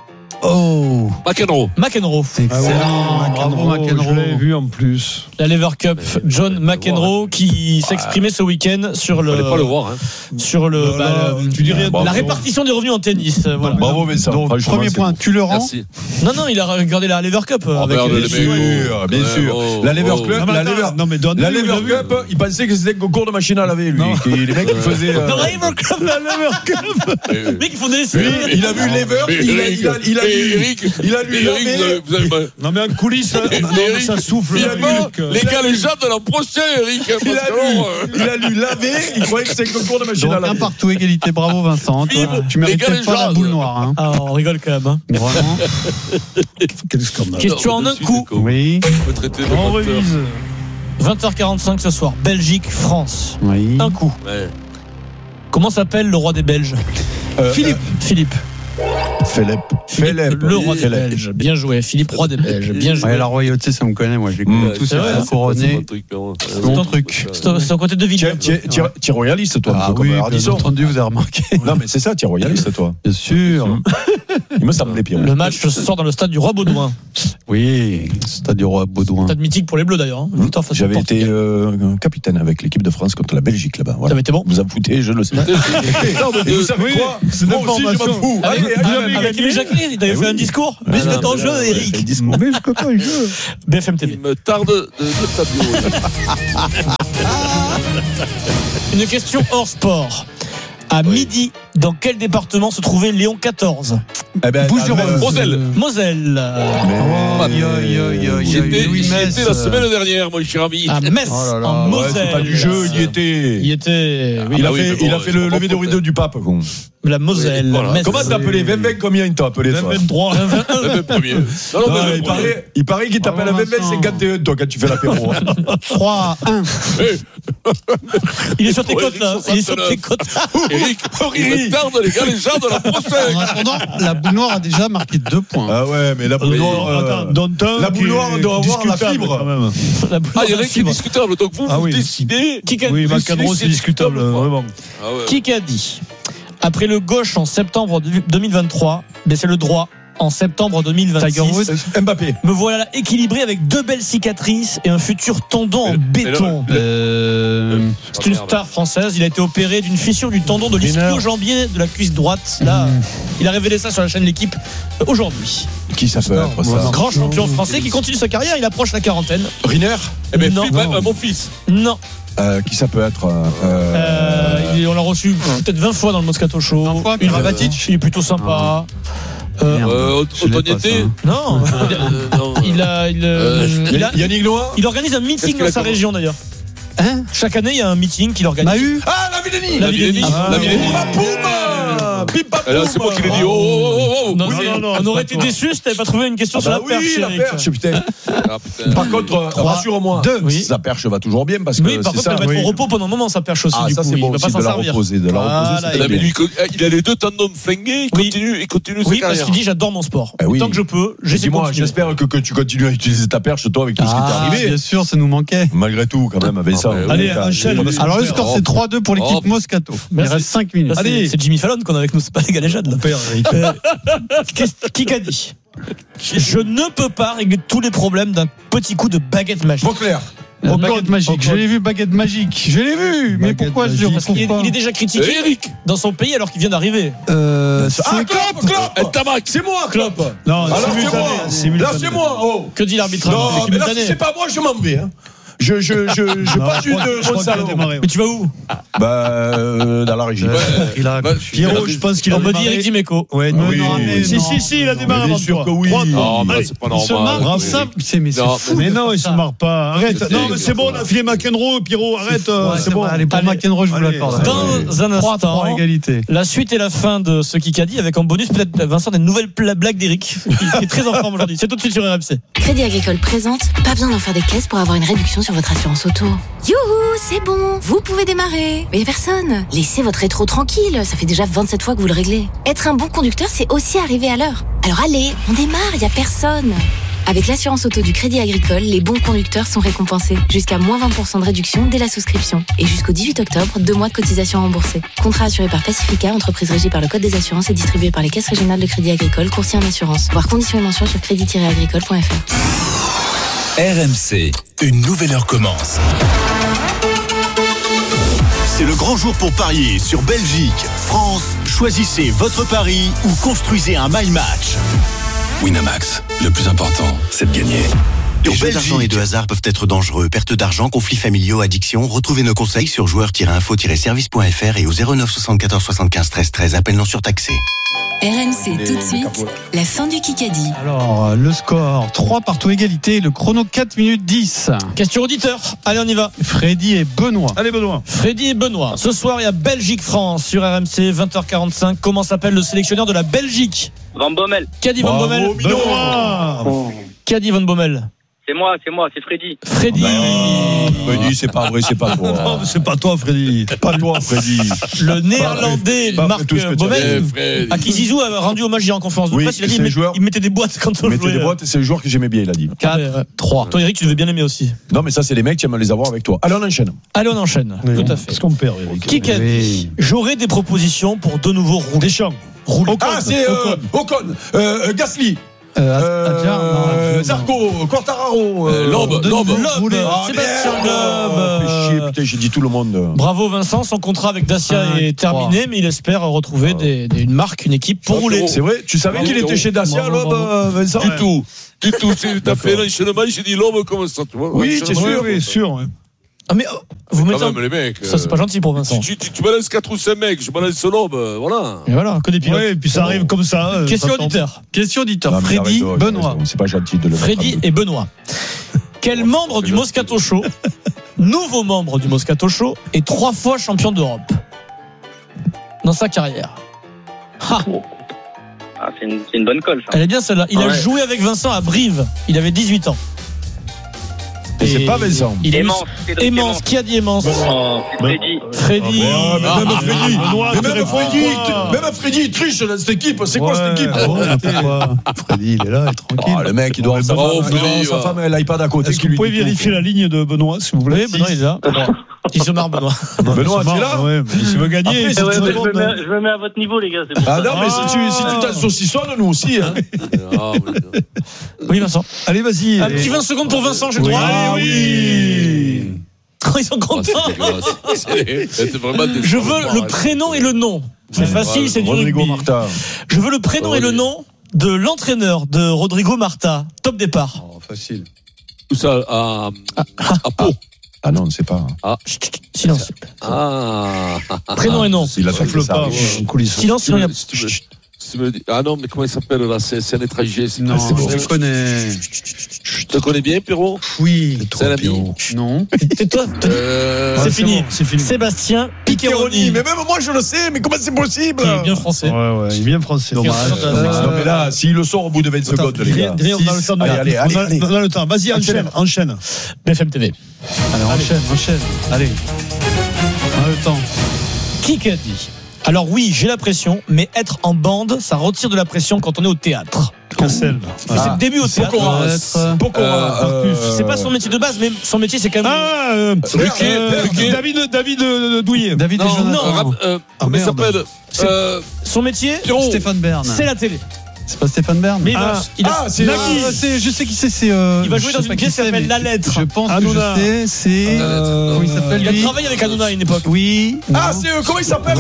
Oh, McEnroe. C'est excellent. Bravo McEnroe. Je l'avais vu en plus. La Lever Cup. John McEnroe qui s'exprimait ce week-end sur le. Fallait pas le voir. Sur le. La répartition des revenus en tennis. Voilà. Bravo Vincent. Donc, premier point, tu le rends. Merci. Non, il a regardé la Lever Cup. Avec Bien sûr. La Lever Cup. La Lever Cup, il pensait que c'était un concours de machine à laver, lui. Les mecs qui faisaient. La Lever Cup. Les mecs qui font des essais. Il a vu Lever. Il a lu Laver. Non mais en coulisses, ça souffle. Les gars, les gens de la prochaine, Eric. Il a lu Laver. Il croyait que c'était un concours de machine à laver. Un partout, égalité. Bravo Vincent. Tu mérites peut-être pas la boule noire. Ah, on rigole quand même. Vraiment. Quel scandale. Question en un coup. Oui. On revise. 20h45 ce soir. Belgique, France. Oui. Un coup. Comment s'appelle le roi des Belges? Philippe. Le roi des Belges. Bien joué. Philippe, roi des Belges. Bien joué. Ouais, la royauté, ça me connaît, moi. J'ai connu tout ça. Couronné. Mon truc. C'est un côté de Villiers. Tu es royaliste, toi. Ah oui, bien entendu, vous avez remarqué. Non, mais c'est ça, tu es royaliste, toi. Bien sûr. Il me semblait pire. Le match se sort dans le stade du Roi Baudouin. Oui, stade du Roi Baudouin. Stade mythique pour les Bleus, d'ailleurs. J'avais été capitaine avec l'équipe de France contre la Belgique, là-bas. Ça avait été bon. Vous en foutez, je le sais. Et vous savez quoi? Moi aussi, je m'en fous. Avec Émile Jacqueline, il t'avait fait un discours. Mais je mets en jeu, Eric. Mais je peux pas en jeu. BFM TV. Il me tarde de taper. Une question hors sport. À midi, dans quel département se trouvait Léon XIV? Bouches-du-Rhône. Moselle. J'y étais la semaine dernière, mon cher ami. À Metz, en Moselle. C'est pas du jeu, il y était. Il a fait le lever de rideau du pape. La Moselle. Comment t'as appelé 20 combien il t'a appelé? 23. Il paraît qu'il t'appelle à 21, toi, quand tu fais l'apéro. 3-1. Il est sur tes côtes, là. Il est sur tes côtes. Eric, il me tarde, les gars, les gens de la prochaine. En attendant, la boule noire a déjà marqué 2 points. Ah ouais, mais la boule noire. La boule noire doit avoir la fibre, quand même. Il y a rien qui est discutable. Donc vous décidez. Oui, McEnroe, c'est discutable, vraiment. Qui a dit? Après le gauche en septembre 2023, c'est le droit en septembre 2026. Mbappé. Me voilà équilibré avec 2 belles cicatrices et un futur tendon en béton. C'est une star française. Il a été opéré d'une fissure du tendon de l'ischio-jambier de la cuisse droite. Là, il a révélé ça sur la chaîne L'Équipe aujourd'hui. Qui ça peut être, ça? Grand champion français qui continue sa carrière. Il approche la quarantaine. Riner? Non. Mon fils. Non. Qui ça peut être? On l'a reçu peut-être 20 fois dans le Moscato Show. 20 fois, Karabatic. Il est plutôt sympa. Autonoité? Non. Yannick Noah? Il organise un meeting dans sa région d'ailleurs. Chaque année, il y a un meeting qu'il organise. Mahu? Ah, la Villenie! La Villenie. C'est moi qui l'ai dit. Non, on aurait été déçus si t'avais pas trouvé une question sur la perche. Oui, la perche, putain. Par contre, rassure-moi, sa perche va toujours bien parce que. Oui, par contre, elle va être au repos pendant un moment, sa perche aussi. Ah, ça, c'est bon, il va pas s'en servir. Il a les 2 tendons flingués, il continue sa carrière. Oui, parce qu'il dit j'adore mon sport. Tant que je peux, j'essaie de continuer. J'espère que tu continues à utiliser ta perche, toi, avec tout ce qui t'est arrivé. Bien sûr, ça nous manquait. Malgré tout, quand même, avec ça. Allez, enchaîne. Alors, le score, c'est 3-2 pour l'équipe Moscato. Il reste 5 minutes. Allez, c'est Jimmy Fallon qu'on a avec nous, c'est pas les galéjades. Qui a dit? Je ne peux pas régler tous les problèmes d'un petit coup de baguette magique. Clair. Baguette magique. Je l'ai vu, baguette magique. Je l'ai vu. Mais pourquoi je le retrouve pas? Il est déjà critiqué dans son pays alors qu'il vient d'arriver. Klopp. C'est moi, Klopp. Non, c'est moi. Là, c'est moi. Que dit l'arbitre? Non, mais là, c'est pas moi, je m'en vais. Je passe de Gonzalo. Mais tu vas où? Dans la régie. Pierrot, je pense qu'il a démarré. Eric Dimeco. Ouais, si, il a démarré avant toi. Non, mais c'est pas normal. Mais non, il se marre pas. Arrête. Non, mais c'est bon, on a filé McEnroe, Pierrot, arrête. C'est bon. Allez, pour McEnroe, je vous l'accorde. Dans un instant, égalité. La suite et la fin de ce Kikadi avec en bonus peut-être Vincent des nouvelles blagues d'Eric qui est très en forme aujourd'hui. C'est tout de suite sur RMC. Crédit Agricole présente, pas besoin d'en faire des caisses pour avoir une réduction sur votre assurance auto. Youhou, c'est bon, vous pouvez démarrer. Mais personne. Laissez votre rétro tranquille, ça fait déjà 27 fois que vous le réglez. Être un bon conducteur, c'est aussi arriver à l'heure. Alors allez, on démarre, y a personne. Avec l'assurance auto du Crédit Agricole, les bons conducteurs sont récompensés. Jusqu'à moins 20% de réduction dès la souscription. Et jusqu'au 18 octobre, 2 mois de cotisation remboursée. Contrat assuré par Pacifica, entreprise régie par le Code des assurances et distribué par les caisses régionales de Crédit Agricole, courtier en assurance. Voir conditions et mentions sur crédit-agricole.fr. RMC, une nouvelle heure commence. C'est le grand jour pour parier sur Belgique, France. Choisissez votre pari ou construisez un My Match. Winamax, le plus important, c'est de gagner. Les jeux d'argent et de hasard peuvent être dangereux. Perte d'argent, conflits familiaux, addiction. Retrouvez nos conseils sur joueurs-info-service.fr et au 09 74 75 13 13. Appel non surtaxé. RMC tout de suite, la fin du Kikadi. Alors, le score, 3 partout égalité, le chrono 4 minutes 10. Question auditeur, allez on y va. Freddy et Benoît. Allez Benoît. Freddy et Benoît, ce soir il y a Belgique-France sur RMC, 20h45. Comment s'appelle le sélectionneur de la Belgique? Van Bommel. Qui a dit Van Bommel? Qui a dit Van Bommel? C'est moi, c'est Freddy. Freddy. Freddy, c'est pas vrai, c'est pas toi. Non, c'est pas toi, Freddy. Pas toi, Freddy. Le néerlandais Marc Bommel, à qui Zizou a rendu hommage hier en conférence de presse. Il a dit il mettait des boîtes quand on jouait. Il mettait des boîtes, c'est le joueur que j'aimais bien, il a dit. 4, 3. Toi, Eric, tu devais bien aimer aussi. Non, mais ça, c'est les mecs qui aiment les avoir avec toi. Allez, on enchaîne. Oui. Tout à fait. Qu'est-ce qu'on perd, Eric? Qui a dit j'aurai des propositions pour de nouveaux roules. Deschamps. Ah, c'est Ocon, Gasly. Zarco, Quartararo, Loeb, Sébastien Loeb. Putain, j'ai dit tout le monde. Bravo Vincent, son contrat avec Dacia est terminé, mais il espère retrouver une marque, une équipe pour rouler. C'est vrai, tu savais qu'il était chez Dacia, Loeb, Vincent? Du tout. T'as fait l'enchaînement, j'ai dit Loeb comme ça, tu vois. Oui, c'est sûr. Oui, sûr. Ah mais vous mettez même les mecs. Ça c'est pas gentil pour Vincent. Tu balances 4 ou 5 mecs, je balance Loeb, voilà. Et voilà, que des pilotes. Ouais, et puis ça arrive comme ça. Question auditeur. Non, Freddy, Benoît. C'est pas gentil de le Freddy et Benoît. Quel membre du Moscato Show, nouveau membre du Moscato Show, est 3 fois champion d'Europe dans sa carrière? Ah, c'est une bonne colle, ça. Elle est bien celle-là. Il a joué avec Vincent à Brive. Il avait 18 ans. Et c'est pas Vincent. Aimance. Qui a dit Aimance? Freddy. Même Freddy, il triche dans cette équipe. C'est quoi cette équipe? Freddy, il est là, il est tranquille. Le mec, il doit avoir sa femme et l'iPad à côté. Est-ce que vous pouvez vérifier la ligne de Benoît, si vous voulez? Benoît, il est là. Il se marre, Benoît. Benoît, tu es là? Ouais, mais s'il veut gagner. Je me mets à votre niveau, les gars. Ah non, mais si tu t'as saucissonnes, nous aussi. Oui, Vincent. Allez, vas-y. Un petit 20 secondes pour Vincent, j'ai le droit. Oui. Ils sont contents. Je veux le prénom et le nom. C'est facile, c'est du Rodrigo rugby. Marta. Je veux le prénom et le nom de l'entraîneur de Rodrigo Marta. Top départ. Facile. Tout ça à Pau. Ah non, on ne sait pas. Silence. Prénom et nom. Il attaque pas. Silence, sinon il y a. Ah non, mais comment il s'appelle là? C'est un étranger. Non, je le connais. Tu te connais bien, Pierrot? Oui. C'est un ami? Non. C'est toi? C'est fini. Sébastien Piccheroni. Mais même moi, je le sais, mais comment c'est possible? Il est bien français. Ouais, il est bien français. Non, mais là, s'il le sort au bout de 20 secondes, les gars. On a le temps. Allez. On a le temps. Vas-y, enchaîne. BFM TV. Allez, enchaîne. Allez. On a le temps. Qui a dit? Alors oui, j'ai la pression, mais être en bande, ça retire de la pression quand on est au théâtre. Cancel. C'est le début au théâtre. C'est pas son métier de base, mais son métier c'est quand même. David Douillet. David et Jonathan. Comment il s'appelle? Son métier, Stéphane Bern. C'est la télé. C'est pas Stéphane Bern. Mais c'est Nagui. Je sais qui c'est. Il va jouer dans une pièce qui s'appelle La Lettre. Je pense que je sais. C'est. Comment il s'appelle lui? Il a travaillé avec Hanouna à une époque. Oui. Ah, c'est comment il s'appelle?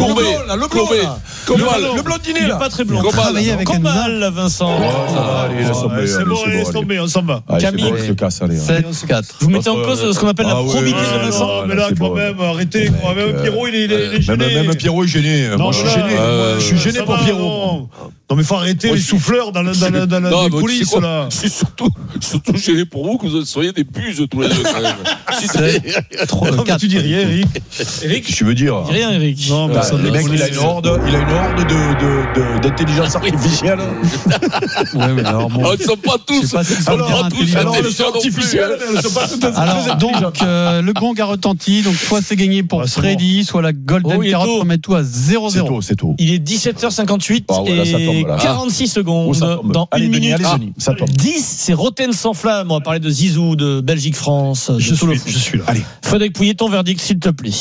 Le blondinet là. Il est pas très blond. Il a travaillé avec Hanouna. Vincent. C'est bon, laisse tomber, on s'en va. Camille. 7-4. Vous mettez en cause ce qu'on appelle la probité de Vincent. Mais là, quand même, arrêtez. Même Pierrot, il est gêné. Même Pierrot est gêné. Moi, je suis gêné. Je suis gêné pour Pierrot. Non mais faut arrêter les souffleurs dans les coulisses là. Je suis surtout gêné pour vous que vous soyez des buses tous les deux quand même. Tu dis rien, Eric. Qu'est-ce que tu veux dire? Dis rien, Eric. Non, mais les mecs, il a une horde d'intelligence artificielle. Ouais, mais alors bon. Ils ne sont pas tous. Alors, le son artificiel, elles ne sont pas toutes très intelligentes. Donc, le gong a retenti. Donc, soit c'est gagné pour Freddy, soit la Golden Carotte remet tout à 0-0. C'est tôt. Il est 17h58 et 46 secondes. secondes. Dans une minute. Ça tombe. 10, c'est Rotten sans flamme. On va parler de Zizou, de Belgique-France. Je suis là. Allez. Frédéric Pouillet, ton verdict, s'il te plaît.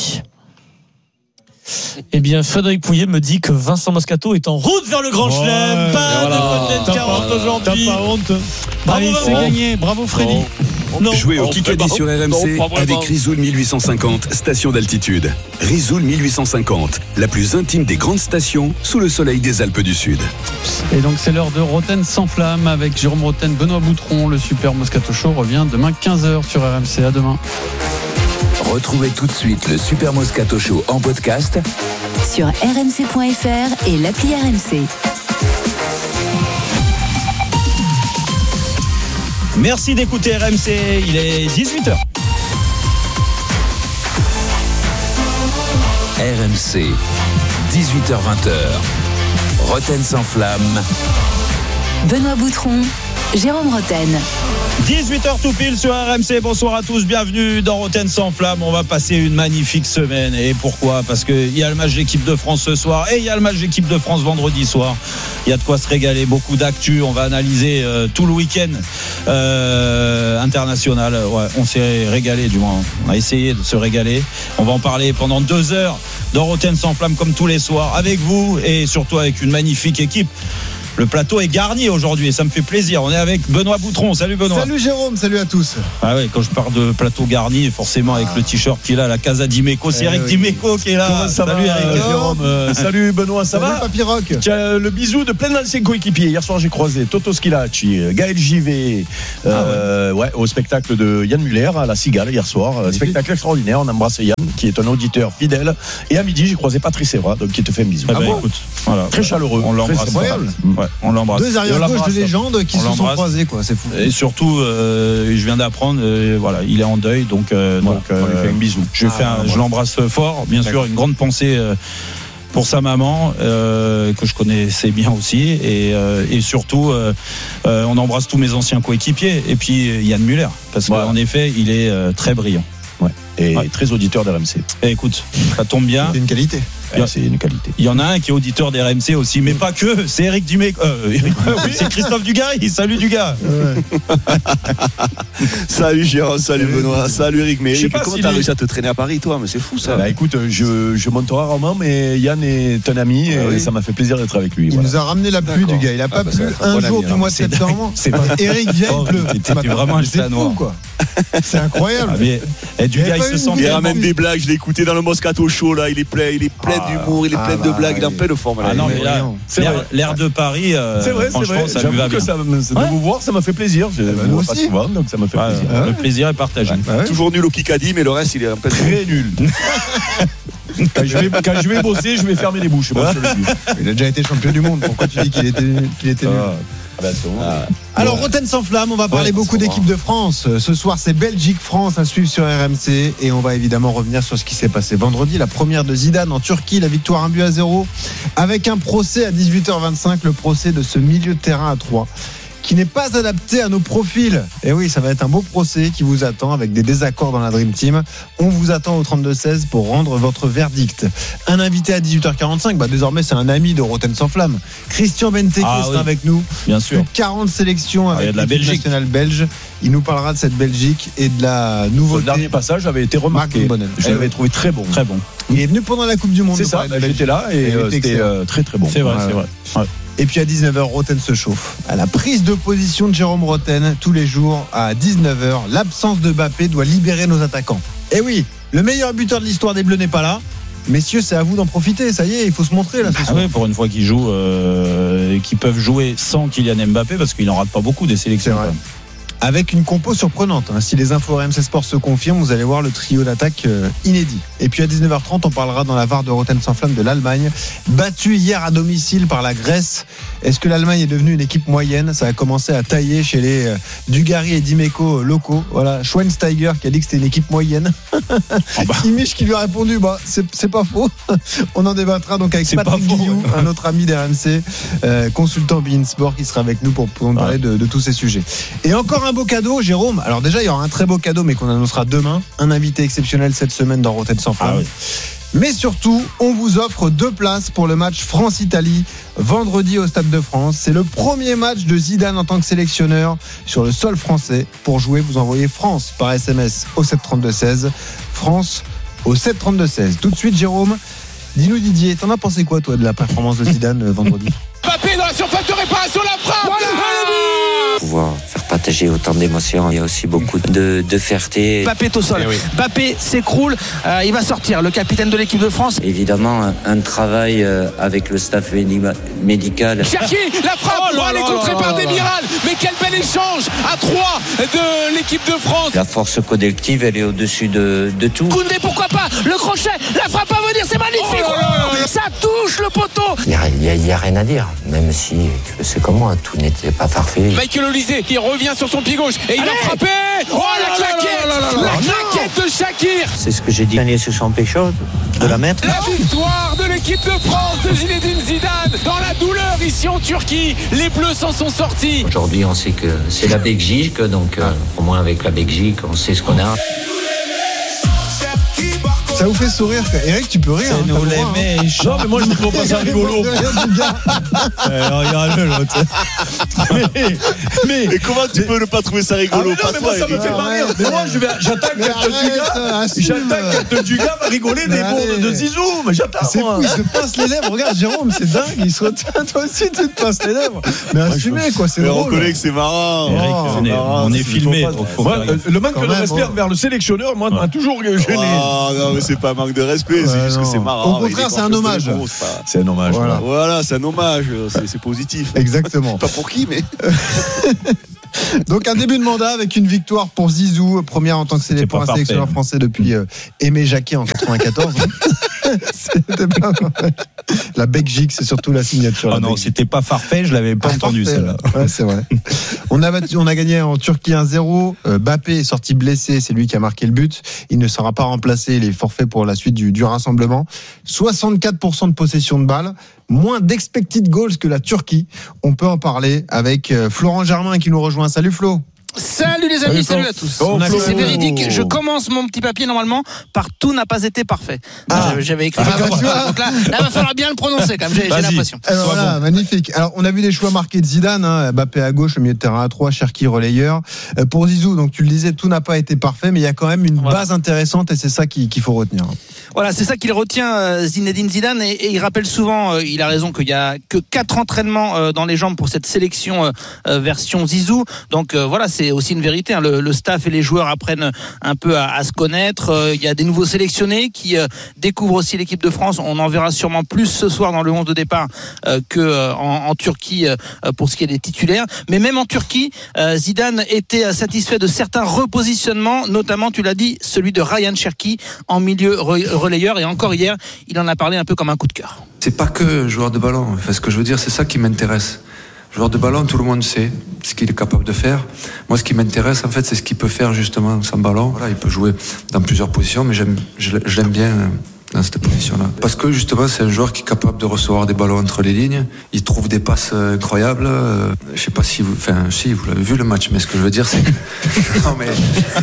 Eh bien, Frédéric Pouillet me dit que Vincent Moscato est en route vers le Grand Chelem. Pas de Rotten 40 aujourd'hui. T'as pas honte. Allez, c'est gagné. Bravo, Freddy. Jouez au Kikadi sur RMC avec Rizoul 1850, station d'altitude. Rizoul 1850, la plus intime des grandes stations sous le soleil des Alpes du Sud. Et donc c'est l'heure de Rotten sans flamme avec Jérôme Rotten, Benoît Boutron. Le Super Moscato Show revient demain 15h sur RMC. À demain. Retrouvez tout de suite le Super Moscato Show en podcast sur rmc.fr et l'appli RMC. Merci d'écouter RMC, il est 18h. RMC, 18h-20h. Rotten sans flamme. Benoît Boutron, Jérôme Rotten. 18h tout pile sur RMC, bonsoir à tous, bienvenue dans Rotten sans flamme. On va passer une magnifique semaine. Et pourquoi ? Parce qu'il y a le match d'équipe de France ce soir et il y a le match d'équipe de France vendredi soir. Il y a de quoi se régaler, beaucoup d'actu. On va analyser tout le week-end international. Ouais, on s'est régalé, du moins. On a essayé de se régaler. On va en parler pendant 2 heures dans Rotten sans flamme comme tous les soirs avec vous et surtout avec une magnifique équipe. Le plateau est garni aujourd'hui et ça me fait plaisir. On est avec Benoît Boutron. Salut Benoît. Salut Jérôme, salut à tous. Ah ouais, quand je parle de plateau garni, forcément avec le t-shirt qu'il a, la Casa Dimeco, c'est Eric Dimeco qui est là. Salut Eric. Jérôme. Salut Benoît, ça va ? Papy Rock. Tiens, le bisou de plein d'anciens coéquipiers. Hier soir, j'ai croisé Toto Schilacci, Gaël Givet, au spectacle de Yann Muller à La Cigale hier soir. Spectacle extraordinaire. On embrasse Yann, qui est un auditeur fidèle. Et à midi, j'ai croisé Patrice Evra, donc qui te fait un bisou. Écoute, voilà, très chaleureux. On l'embrasse. Ouais, on l'embrasse. 2 arrière-gauche de légende qui se sont croisés, quoi. C'est fou. Et surtout, je viens d'apprendre, voilà, il est en deuil, donc on lui fait un bisou. Je l'embrasse fort, bien sûr, une grande pensée pour sa maman que je connaissais bien aussi et surtout on embrasse tous mes anciens coéquipiers et puis Yann Muller parce qu'en effet il est très brillant. Et très auditeur d'RMC. Et écoute, ça tombe bien. C'est une qualité. C'est une qualité. Il y en a un qui est auditeur d'RMC aussi, mais pas que. C'est Eric Dimeco. C'est Christophe Dugarry. Salut Dugas. Salut Jérôme, salut Benoît, salut Eric. Mais Eric, comment t'as réussi à te traîner à Paris, toi ? Mais c'est fou ça. Bah écoute, je monte rarement, mais Yann est un ami et ça m'a fait plaisir d'être avec lui. Il nous a ramené la pluie, du gars. Il a pas plu un jour du mois de septembre. Eric vient, il pleut. C'était vraiment un chat noir, quoi. C'est incroyable. Dugas, il se sent bien. Il ramène des blagues. Je l'ai écouté dans le Moscato Show là. Il est plein d'humour, il est plein de blagues, il est en pleine forme. L'air de Paris, c'est vrai, ça lui va bien. De vous voir, ça m'a fait plaisir. Nous aussi. Donc ça m'a fait plaisir. Le plaisir est partagé. Toujours nul au Kikadi, mais le reste, il est en pleine. Très nul. Quand je vais bosser, je vais fermer les bouches. Il a déjà été champion du monde. Pourquoi tu dis qu'il était nul ? Alors Rotten sans flamme, on va parler beaucoup d'équipe de France. Ce soir c'est Belgique-France à suivre sur RMC et on va évidemment revenir sur ce qui s'est passé vendredi, la première de Zidane en Turquie, la victoire 1-0 avec un procès à 18h25, le procès de ce milieu de terrain à 3 qui n'est pas adapté à nos profils. Et oui, ça va être un beau procès qui vous attend avec des désaccords dans la Dream Team. On vous attend au 32-16 pour rendre votre verdict. Un invité à 18h45, désormais c'est un ami de Rotten sans flamme. Christian Benteke sera avec nous. Bien sûr. 40 sélections avec l'équipe nationale belge. Il nous parlera de cette Belgique et de la nouveauté. Le dernier passage avait été remarqué. Je l'avais trouvé très bon. Très bon. Il est venu pendant la Coupe du Monde. C'est ça, j'étais là et c'était très très bon. C'est vrai. Et puis à 19h, Rotten se chauffe. À la prise de position de Jérôme Rotten, tous les jours à 19h, l'absence de Mbappé doit libérer nos attaquants. Et oui, le meilleur buteur de l'histoire des Bleus n'est pas là. Messieurs, c'est à vous d'en profiter. Ça y est, il faut se montrer là. Pour une fois qu'ils jouent, qu'ils peuvent jouer sans Kylian Mbappé, parce qu'il n'en rate pas beaucoup des sélections. Avec une compo surprenante. Si les infos RMC Sport se confirment, vous allez voir le trio d'attaque inédit. Et puis à 19h30, on parlera dans la VAR de Rotten sans flamme de l'Allemagne, battue hier à domicile par la Grèce. Est-ce que l'Allemagne est devenue une équipe moyenne ? Ça a commencé à tailler chez les Dugarry et Dimeco locaux. Voilà, Schweinsteiger qui a dit que c'était une équipe moyenne. Kimich qui lui a répondu, c'est pas faux. On en débattra donc avec Patrick Guillou, un autre ami d'RMC, consultant beIN Sport, qui sera avec nous pour nous parler de tous ces sujets. Et encore un beau cadeau, Jérôme. Alors déjà, il y aura un très beau cadeau, mais qu'on annoncera demain. Un invité exceptionnel cette semaine dans Rotten sans flamme. Mais surtout, on vous offre 2 places pour le match France-Italie vendredi au Stade de France. C'est le premier match de Zidane en tant que sélectionneur sur le sol français. Pour jouer, vous envoyez France par SMS au 732-16. France au 732-16. Tout de suite, Jérôme, dis-nous Didier, t'en as pensé quoi toi de la performance de Zidane vendredi? Mbappé dans la surface de réparation, la frappe. Pouvoir faire partager autant d'émotions, il y a aussi beaucoup de fierté. Mbappé est au sol, Mbappé s'écroule, il va sortir, le capitaine de l'équipe de France. Évidemment, un travail avec le staff médical. Cherki, la frappe, elle est contrée par Demiral, mais quel bel échange à 3 de l'équipe de France. La force collective, elle est au-dessus de tout. Koundé, pourquoi pas, le crochet, la frappe à venir, c'est magnifique, ça touche le poteau. Il n'y a rien à dire, même si, tu le sais comme moi, tout n'était pas parfait. Michael Olysée qui revient sur son pied gauche et il va frapper. La claquette de Shakir. C'est ce que j'ai dit. Ce sont quelque chose de la mettre. La victoire de l'équipe de France de Zinedine Zidane dans la douleur ici en Turquie. Les Bleus s'en sont sortis. Aujourd'hui, on sait que c'est la Belgique, donc au moins avec la Belgique, on sait ce qu'on a. Ça vous fait sourire, Eric, tu peux rire. C'est nous les méchants. Non, mais moi je ne trouve pas ça rigolo. Regarde-le l'autre. Mais comment tu peux ne pas trouver ça rigolo? Non, mais moi ça me fait marrer. Mais moi j'attaque du gars va rigoler des bourdes de Zizou. Mais j'attends. C'est fou, il se passe les lèvres. Regarde Jérôme, c'est dingue. Il se retient, toi aussi tu te passes les lèvres. Mais assumez quoi, c'est drôle. On reconnaît que c'est marrant. On est filmé. Le manque de respect envers le sélectionneur, moi, m'a toujours gêné. Non, mais c'est pas un manque de respect, c'est juste que c'est marrant. Au contraire, c'est un hommage. C'est un hommage. Voilà, c'est un hommage. C'est positif. Exactement. Pas pour qui, mais. Donc un début de mandat avec une victoire pour Zizou, première en tant que sélectionneur français depuis Aimé Jacquet en 94. C'était pas la Belgique, c'est surtout la signature. Ah non, c'était pas parfait, je l'avais pas entendu celle-là. Ouais, c'est vrai. On a gagné en Turquie 1-0. Mbappé est sorti blessé, c'est lui qui a marqué le but. Il ne sera pas remplacé, il est forfait pour la suite du rassemblement. 64% de possession de balle, moins d'expected goals que la Turquie. On peut en parler avec Florent Germain qui nous rejoint. Salut Flo. Salut les amis, salut à tous. C'est véridique, je commence mon petit papier normalement par tout n'a pas été parfait. J'avais écrit donc là, il va falloir bien le prononcer quand même, j'ai l'impression. Voilà, magnifique. Alors on a vu des choix marqués de Zidane, Mbappé à gauche, le milieu de terrain à 3, Cherki relayeur. Pour Zizou, donc tu le disais, tout n'a pas été parfait, mais il y a quand même une base intéressante et c'est ça qu'il faut retenir. Voilà, c'est ça qu'il retient Zinedine Zidane et il rappelle souvent, il a raison qu'il y a que 4 entraînements dans les jambes pour cette sélection version Zizou. Donc voilà, c'est aussi une vérité. Le staff et les joueurs apprennent un peu à se connaître. Il y a des nouveaux sélectionnés qui découvrent aussi l'équipe de France. On en verra sûrement plus ce soir dans le 11 de départ qu'en Turquie pour ce qui est des titulaires. Mais même en Turquie, Zidane était satisfait de certains repositionnements, notamment, tu l'as dit, celui de Ryan Cherki en milieu relayeur. Et encore hier, il en a parlé un peu comme un coup de cœur. C'est pas que joueur de ballon. Enfin, ce que je veux dire, c'est ça qui m'intéresse. Joueur de ballon, tout le monde sait ce qu'il est capable de faire. Moi, ce qui m'intéresse, en fait, c'est ce qu'il peut faire justement sans ballon. Voilà, il peut jouer dans plusieurs positions, mais je l'aime bien dans cette position-là. Parce que justement, c'est un joueur qui est capable de recevoir des ballons entre les lignes. Il trouve des passes incroyables. Je sais pas si vous l'avez vu le match, mais ce que je veux dire, c'est que non, mais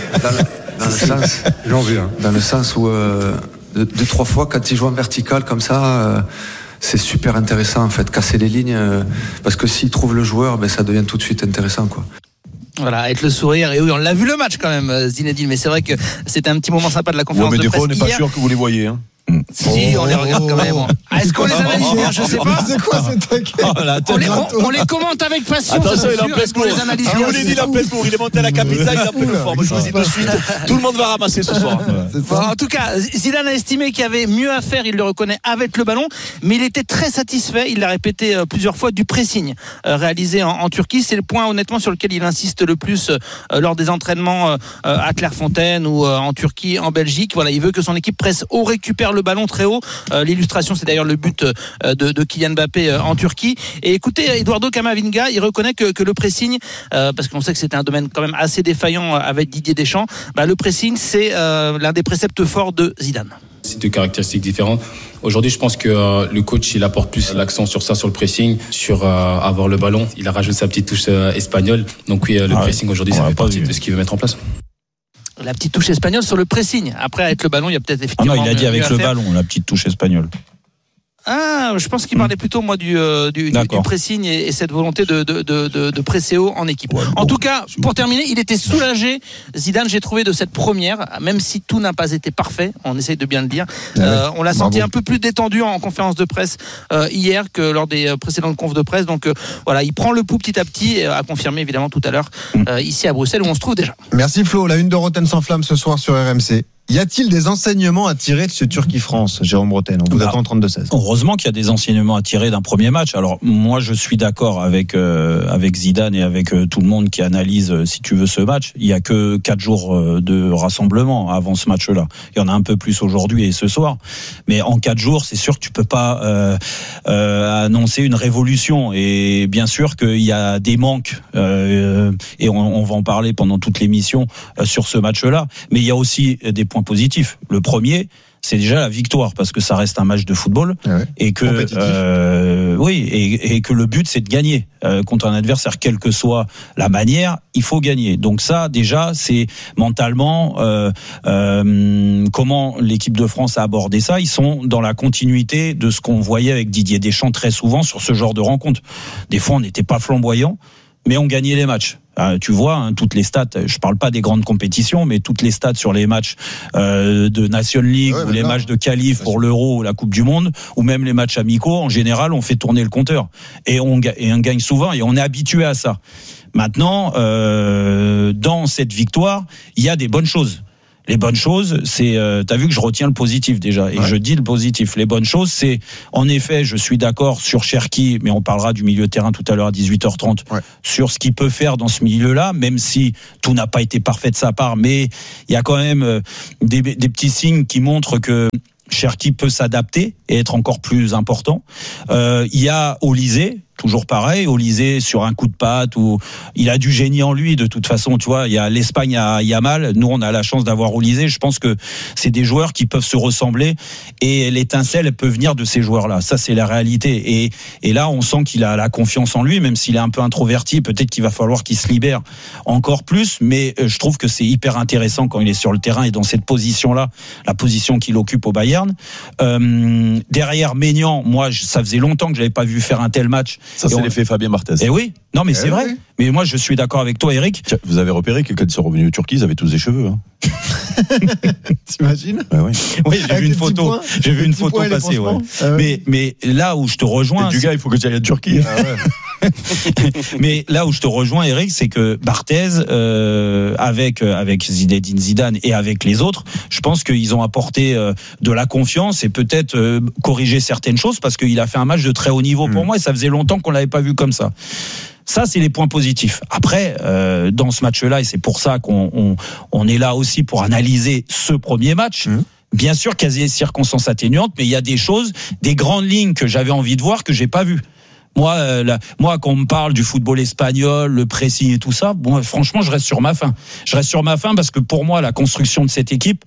dans le sens où 2-3 fois, quand il joue en vertical comme ça. C'est super intéressant en fait, casser les lignes, parce que s'il trouve le joueur, ça devient tout de suite intéressant quoi. Voilà, avec le sourire. Et oui, on l'a vu le match quand même, Zinedine, mais c'est vrai que c'était un petit moment sympa de la conférence de presse. Mais des fois, on n'est pas sûr que vous les voyez. Si, on les regarde quand même. Est-ce qu'on les analyse bien? Je sais pas. C'est quoi cette on les commente avec passion. Attention, il est en pleine cour. Je vous l'ai dit, il est en pleine cour. Il est monté à la capitale, il est en pleine forme. Je vous dis de suite, tout le monde va ramasser ce soir. En tout cas, Zidane a estimé qu'il y avait mieux à faire, il le reconnaît, avec le ballon, mais il était très satisfait, il l'a répété plusieurs fois, du pressing réalisé en Turquie. C'est le point honnêtement sur lequel il insiste le plus lors des entraînements à Clairefontaine ou en Turquie, en Belgique. Voilà, il veut que son équipe presse haut, récupère le ballon très haut. L'illustration, c'est d'ailleurs le but de Kylian Mbappé en Turquie. Et écoutez, Eduardo Camavinga, il reconnaît que le pressing, parce qu'on sait que c'était un domaine quand même assez défaillant avec Didier Deschamps, le pressing, c'est l'un des préceptes forts de Zidane. C'est deux caractéristiques différentes. Aujourd'hui, je pense que le coach, il apporte plus l'accent sur ça, sur le pressing, sur avoir le ballon. Il a rajouté sa petite touche espagnole. Donc oui, le pressing aujourd'hui, ça fait partie de ce qu'il veut mettre en place. la petite touche espagnole sur le pressing. Après, avec le ballon, il y a peut-être effectivement. Ah non, il a dit avec le ballon, la petite touche espagnole. Ah, je pense qu'il parlait plutôt moi du pressing et cette volonté de presser haut en équipe. Ouais, en tout cas, pour terminer, il était soulagé. Zidane, j'ai trouvé de cette première, même si tout n'a pas été parfait. On essaye de bien le dire. On l'a senti un peu plus détendu en conférence de presse hier que lors des précédentes confs de presse. Donc voilà, il prend le pouls petit à petit, et a confirmé évidemment tout à l'heure ici à Bruxelles où on se trouve déjà. Merci Flo. La une de Roten sans flamme ce soir sur RMC. Y a-t-il des enseignements à tirer de ce Turquie-France, Jérôme Bretagne? On vous attend 32-16. Heureusement qu'il y a des enseignements à tirer d'un premier match. Alors moi, je suis d'accord avec Zidane et avec tout le monde qui analyse, si tu veux, ce match. Il y a que 4 jours de rassemblement avant ce match-là. Il y en a un peu plus aujourd'hui et ce soir. Mais en 4 jours, c'est sûr que tu peux pas annoncer une révolution. Et bien sûr qu'il y a des manques et on va en parler pendant toute l'émission sur ce match-là. Mais il y a aussi des points positifs. Le premier, c'est déjà la victoire parce que ça reste un match de football et que et que le but c'est de gagner contre un adversaire, quelle que soit la manière, il faut gagner. Donc ça déjà c'est mentalement comment l'équipe de France a abordé ça. Ils sont dans la continuité de ce qu'on voyait avec Didier Deschamps très souvent sur ce genre de rencontre. Des fois on n'était pas flamboyant, mais on gagnait les matchs. Tu vois, toutes les stats, je parle pas des grandes compétitions, mais toutes les stats sur les matchs de Nation League ou les matchs de qualif pour l'Euro ou la Coupe du Monde, ou même les matchs amicaux, en général, on fait tourner le compteur. Et on gagne souvent, et on est habitué à ça. Maintenant, dans cette victoire, il y a des bonnes choses. Les bonnes choses, c'est, t'as vu que je retiens le positif déjà, et je dis le positif. Les bonnes choses, c'est, en effet, je suis d'accord sur Cherki, mais on parlera du milieu de terrain tout à l'heure à 18h30, sur ce qu'il peut faire dans ce milieu-là, même si tout n'a pas été parfait de sa part, mais il y a quand même des petits signes qui montrent que Cherki peut s'adapter et être encore plus important. Il y a Olysée, toujours pareil, Olysée sur un coup de patte, où il a du génie en lui de toute façon, tu vois, il y a l'Espagne à Yamal, nous on a la chance d'avoir Olysée, je pense que c'est des joueurs qui peuvent se ressembler et l'étincelle elle peut venir de ces joueurs-là, ça c'est la réalité et là on sent qu'il a la confiance en lui, même s'il est un peu introverti, peut-être qu'il va falloir qu'il se libère encore plus, mais je trouve que c'est hyper intéressant quand il est sur le terrain et dans cette position-là, la position qu'il occupe au Bayern. Derrière Maignan, moi ça faisait longtemps que j'avais pas vu faire un tel match. Ça, c'est l'effet Fabien Barthez. Eh oui, non mais c'est vrai. Oui. Mais moi, je suis d'accord avec toi, Eric. Vous avez repéré que quand ils sont revenus de Turquie, ils avaient tous des cheveux. Hein. T'imagines ? Oui. Oui, j'ai vu une photo. J'ai vu une photo passer. Ouais. Mais là où je te rejoins, du gars, il faut que tu ailles en Turquie. Mais là où je te rejoins, Eric, c'est que Barthez, avec Zinedine Zidane et avec les autres, je pense qu'ils ont apporté de la confiance et peut-être corrigé certaines choses parce qu'il a fait un match de très haut niveau pour moi et ça faisait longtemps qu'on l'avait pas vu comme ça. Ça, c'est les points positifs. Après, dans ce match-là, et c'est pour ça qu'on est là aussi pour analyser ce premier match. Bien sûr qu'il y a des circonstances atténuantes, mais il y a des choses, des grandes lignes que j'avais envie de voir que j'ai pas vues. Moi, quand on me parle du football espagnol, le pressing et tout ça, bon, franchement, je reste sur ma faim. Je reste sur ma faim parce que pour moi, la construction de cette équipe,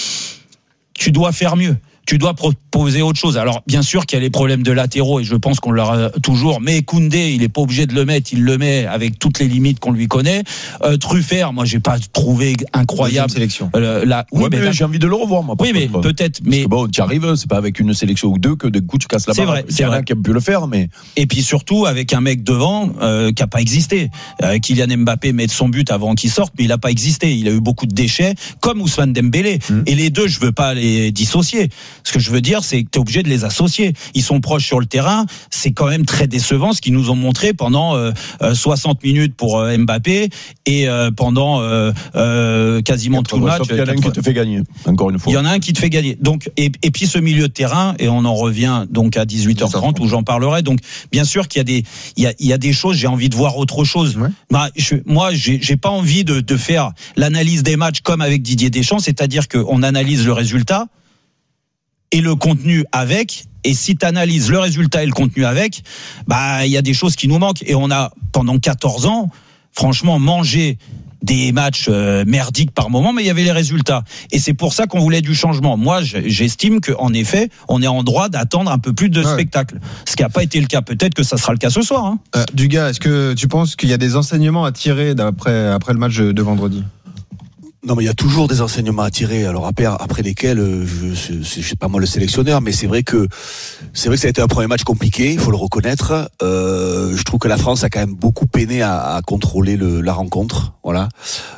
tu dois faire mieux. Tu dois proposer autre chose. Alors, bien sûr qu'il y a les problèmes de latéraux, et je pense qu'on l'aura toujours, mais Koundé, il est pas obligé de le mettre, il le met avec toutes les limites qu'on lui connaît. Truffert, moi, j'ai pas trouvé incroyable. Sélection. Mais j'ai envie de le revoir, moi. Oui, mais peut-être, mais. Parce que bon, tu arrives, c'est pas avec une sélection ou deux que de coup tu casses la barre. C'est vrai. Qui a pu le faire, mais. Et puis surtout, avec un mec devant, qui a pas existé. Kylian Mbappé met son but avant qu'il sorte, mais il a pas existé. Il a eu beaucoup de déchets, comme Ousmane Dembélé. Et les deux, je veux pas les dissocier. Ce que je veux dire, c'est que tu es obligé de les associer. Ils sont proches sur le terrain. C'est quand même très décevant ce qu'ils nous ont montré pendant 60 minutes pour Mbappé et pendant quasiment tout le match. Il y en a un qui te fait gagner, encore une fois. Il y en a un qui te fait gagner. Donc, et puis ce milieu de terrain, et on en revient donc à 18h30 où j'en parlerai. Donc, bien sûr qu'il y a des choses, j'ai envie de voir autre chose. Ouais. Moi, j'ai pas envie de faire l'analyse des matchs comme avec Didier Deschamps, c'est-à-dire qu'on analyse le résultat et le contenu avec, et si tu analyses le résultat et le contenu avec, il y a des choses qui nous manquent, et on a pendant 14 ans franchement mangé des matchs merdiques par moment, mais il y avait les résultats, et c'est pour ça qu'on voulait du changement. Moi, j'estime qu'en effet, on est en droit d'attendre un peu plus de spectacle, ce qui n'a pas été le cas. Peut-être que ça sera le cas ce soir. Dugas, est-ce que tu penses qu'il y a des enseignements à tirer après le match de vendredi ? Non, mais il y a toujours des enseignements à tirer. Alors après lesquels, je sais pas moi le sélectionneur, mais c'est vrai que ça a été un premier match compliqué, il faut le reconnaître. Je trouve que la France a quand même beaucoup peiné à contrôler la rencontre, voilà.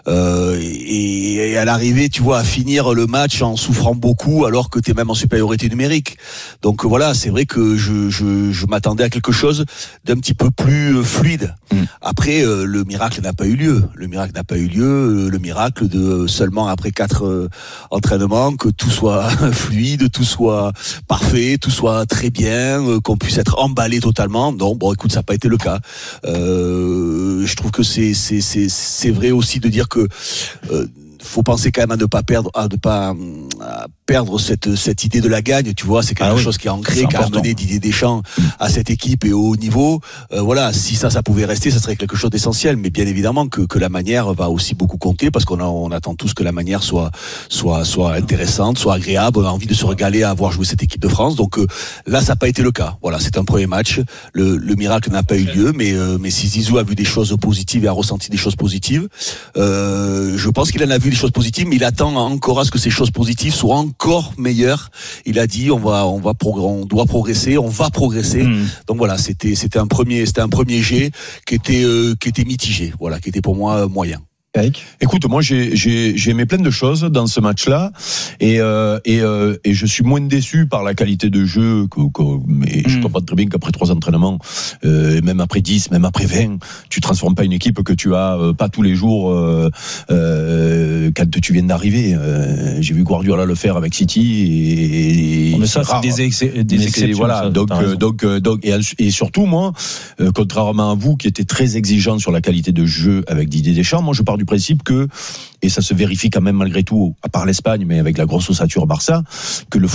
Et à l'arrivée, tu vois, à finir le match en souffrant beaucoup, alors que t'es même en supériorité numérique. Donc voilà, c'est vrai que je m'attendais à quelque chose d'un petit peu plus fluide. Après, le miracle n'a pas eu lieu. Le miracle de seulement après 4 entraînements que tout soit fluide, tout soit parfait, tout soit très bien, qu'on puisse être emballé totalement. Non, bon, écoute, ça n'a pas été le cas. Je trouve que c'est vrai aussi de dire que faut penser quand même à ne pas perdre cette idée de la gagne, tu vois, c'est quelque chose qui est ancré, qui a amené Didier Deschamps à cette équipe et au haut niveau. Voilà, si ça pouvait rester, ça serait quelque chose d'essentiel, mais bien évidemment que la manière va aussi beaucoup compter, parce qu'on attend tous que la manière soit intéressante, soit agréable, on a envie de se régaler à avoir joué cette équipe de France. Donc là, ça n'a pas été le cas. Voilà, c'est un premier match, le miracle n'a pas eu lieu, mais si Zizou a vu des choses positives et a ressenti des choses positives, je pense qu'il en a vu des choses positives, mais il attend encore à ce que ces choses positives soient encore meilleures. Il a dit on doit progresser, on va progresser. Donc voilà, c'était un premier jet qui était mitigé, voilà, qui était pour moi moyen. Écoute, moi j'ai aimé plein de choses dans ce match-là et je suis moins déçu par la qualité de jeu mais je comprends très bien qu'après 3 entraînements, même après 10, même après 20, tu transformes pas une équipe que tu as pas tous les jours quand tu viens d'arriver. J'ai vu Guardiola le faire avec City mais ça c'est des exceptions. Voilà, donc et surtout moi, contrairement à vous qui étiez très exigeant sur la qualité de jeu avec Didier Deschamps, moi je pars du principe que, et ça se vérifie quand même malgré tout, à part l'Espagne, mais avec la grosse ossature Barça, que le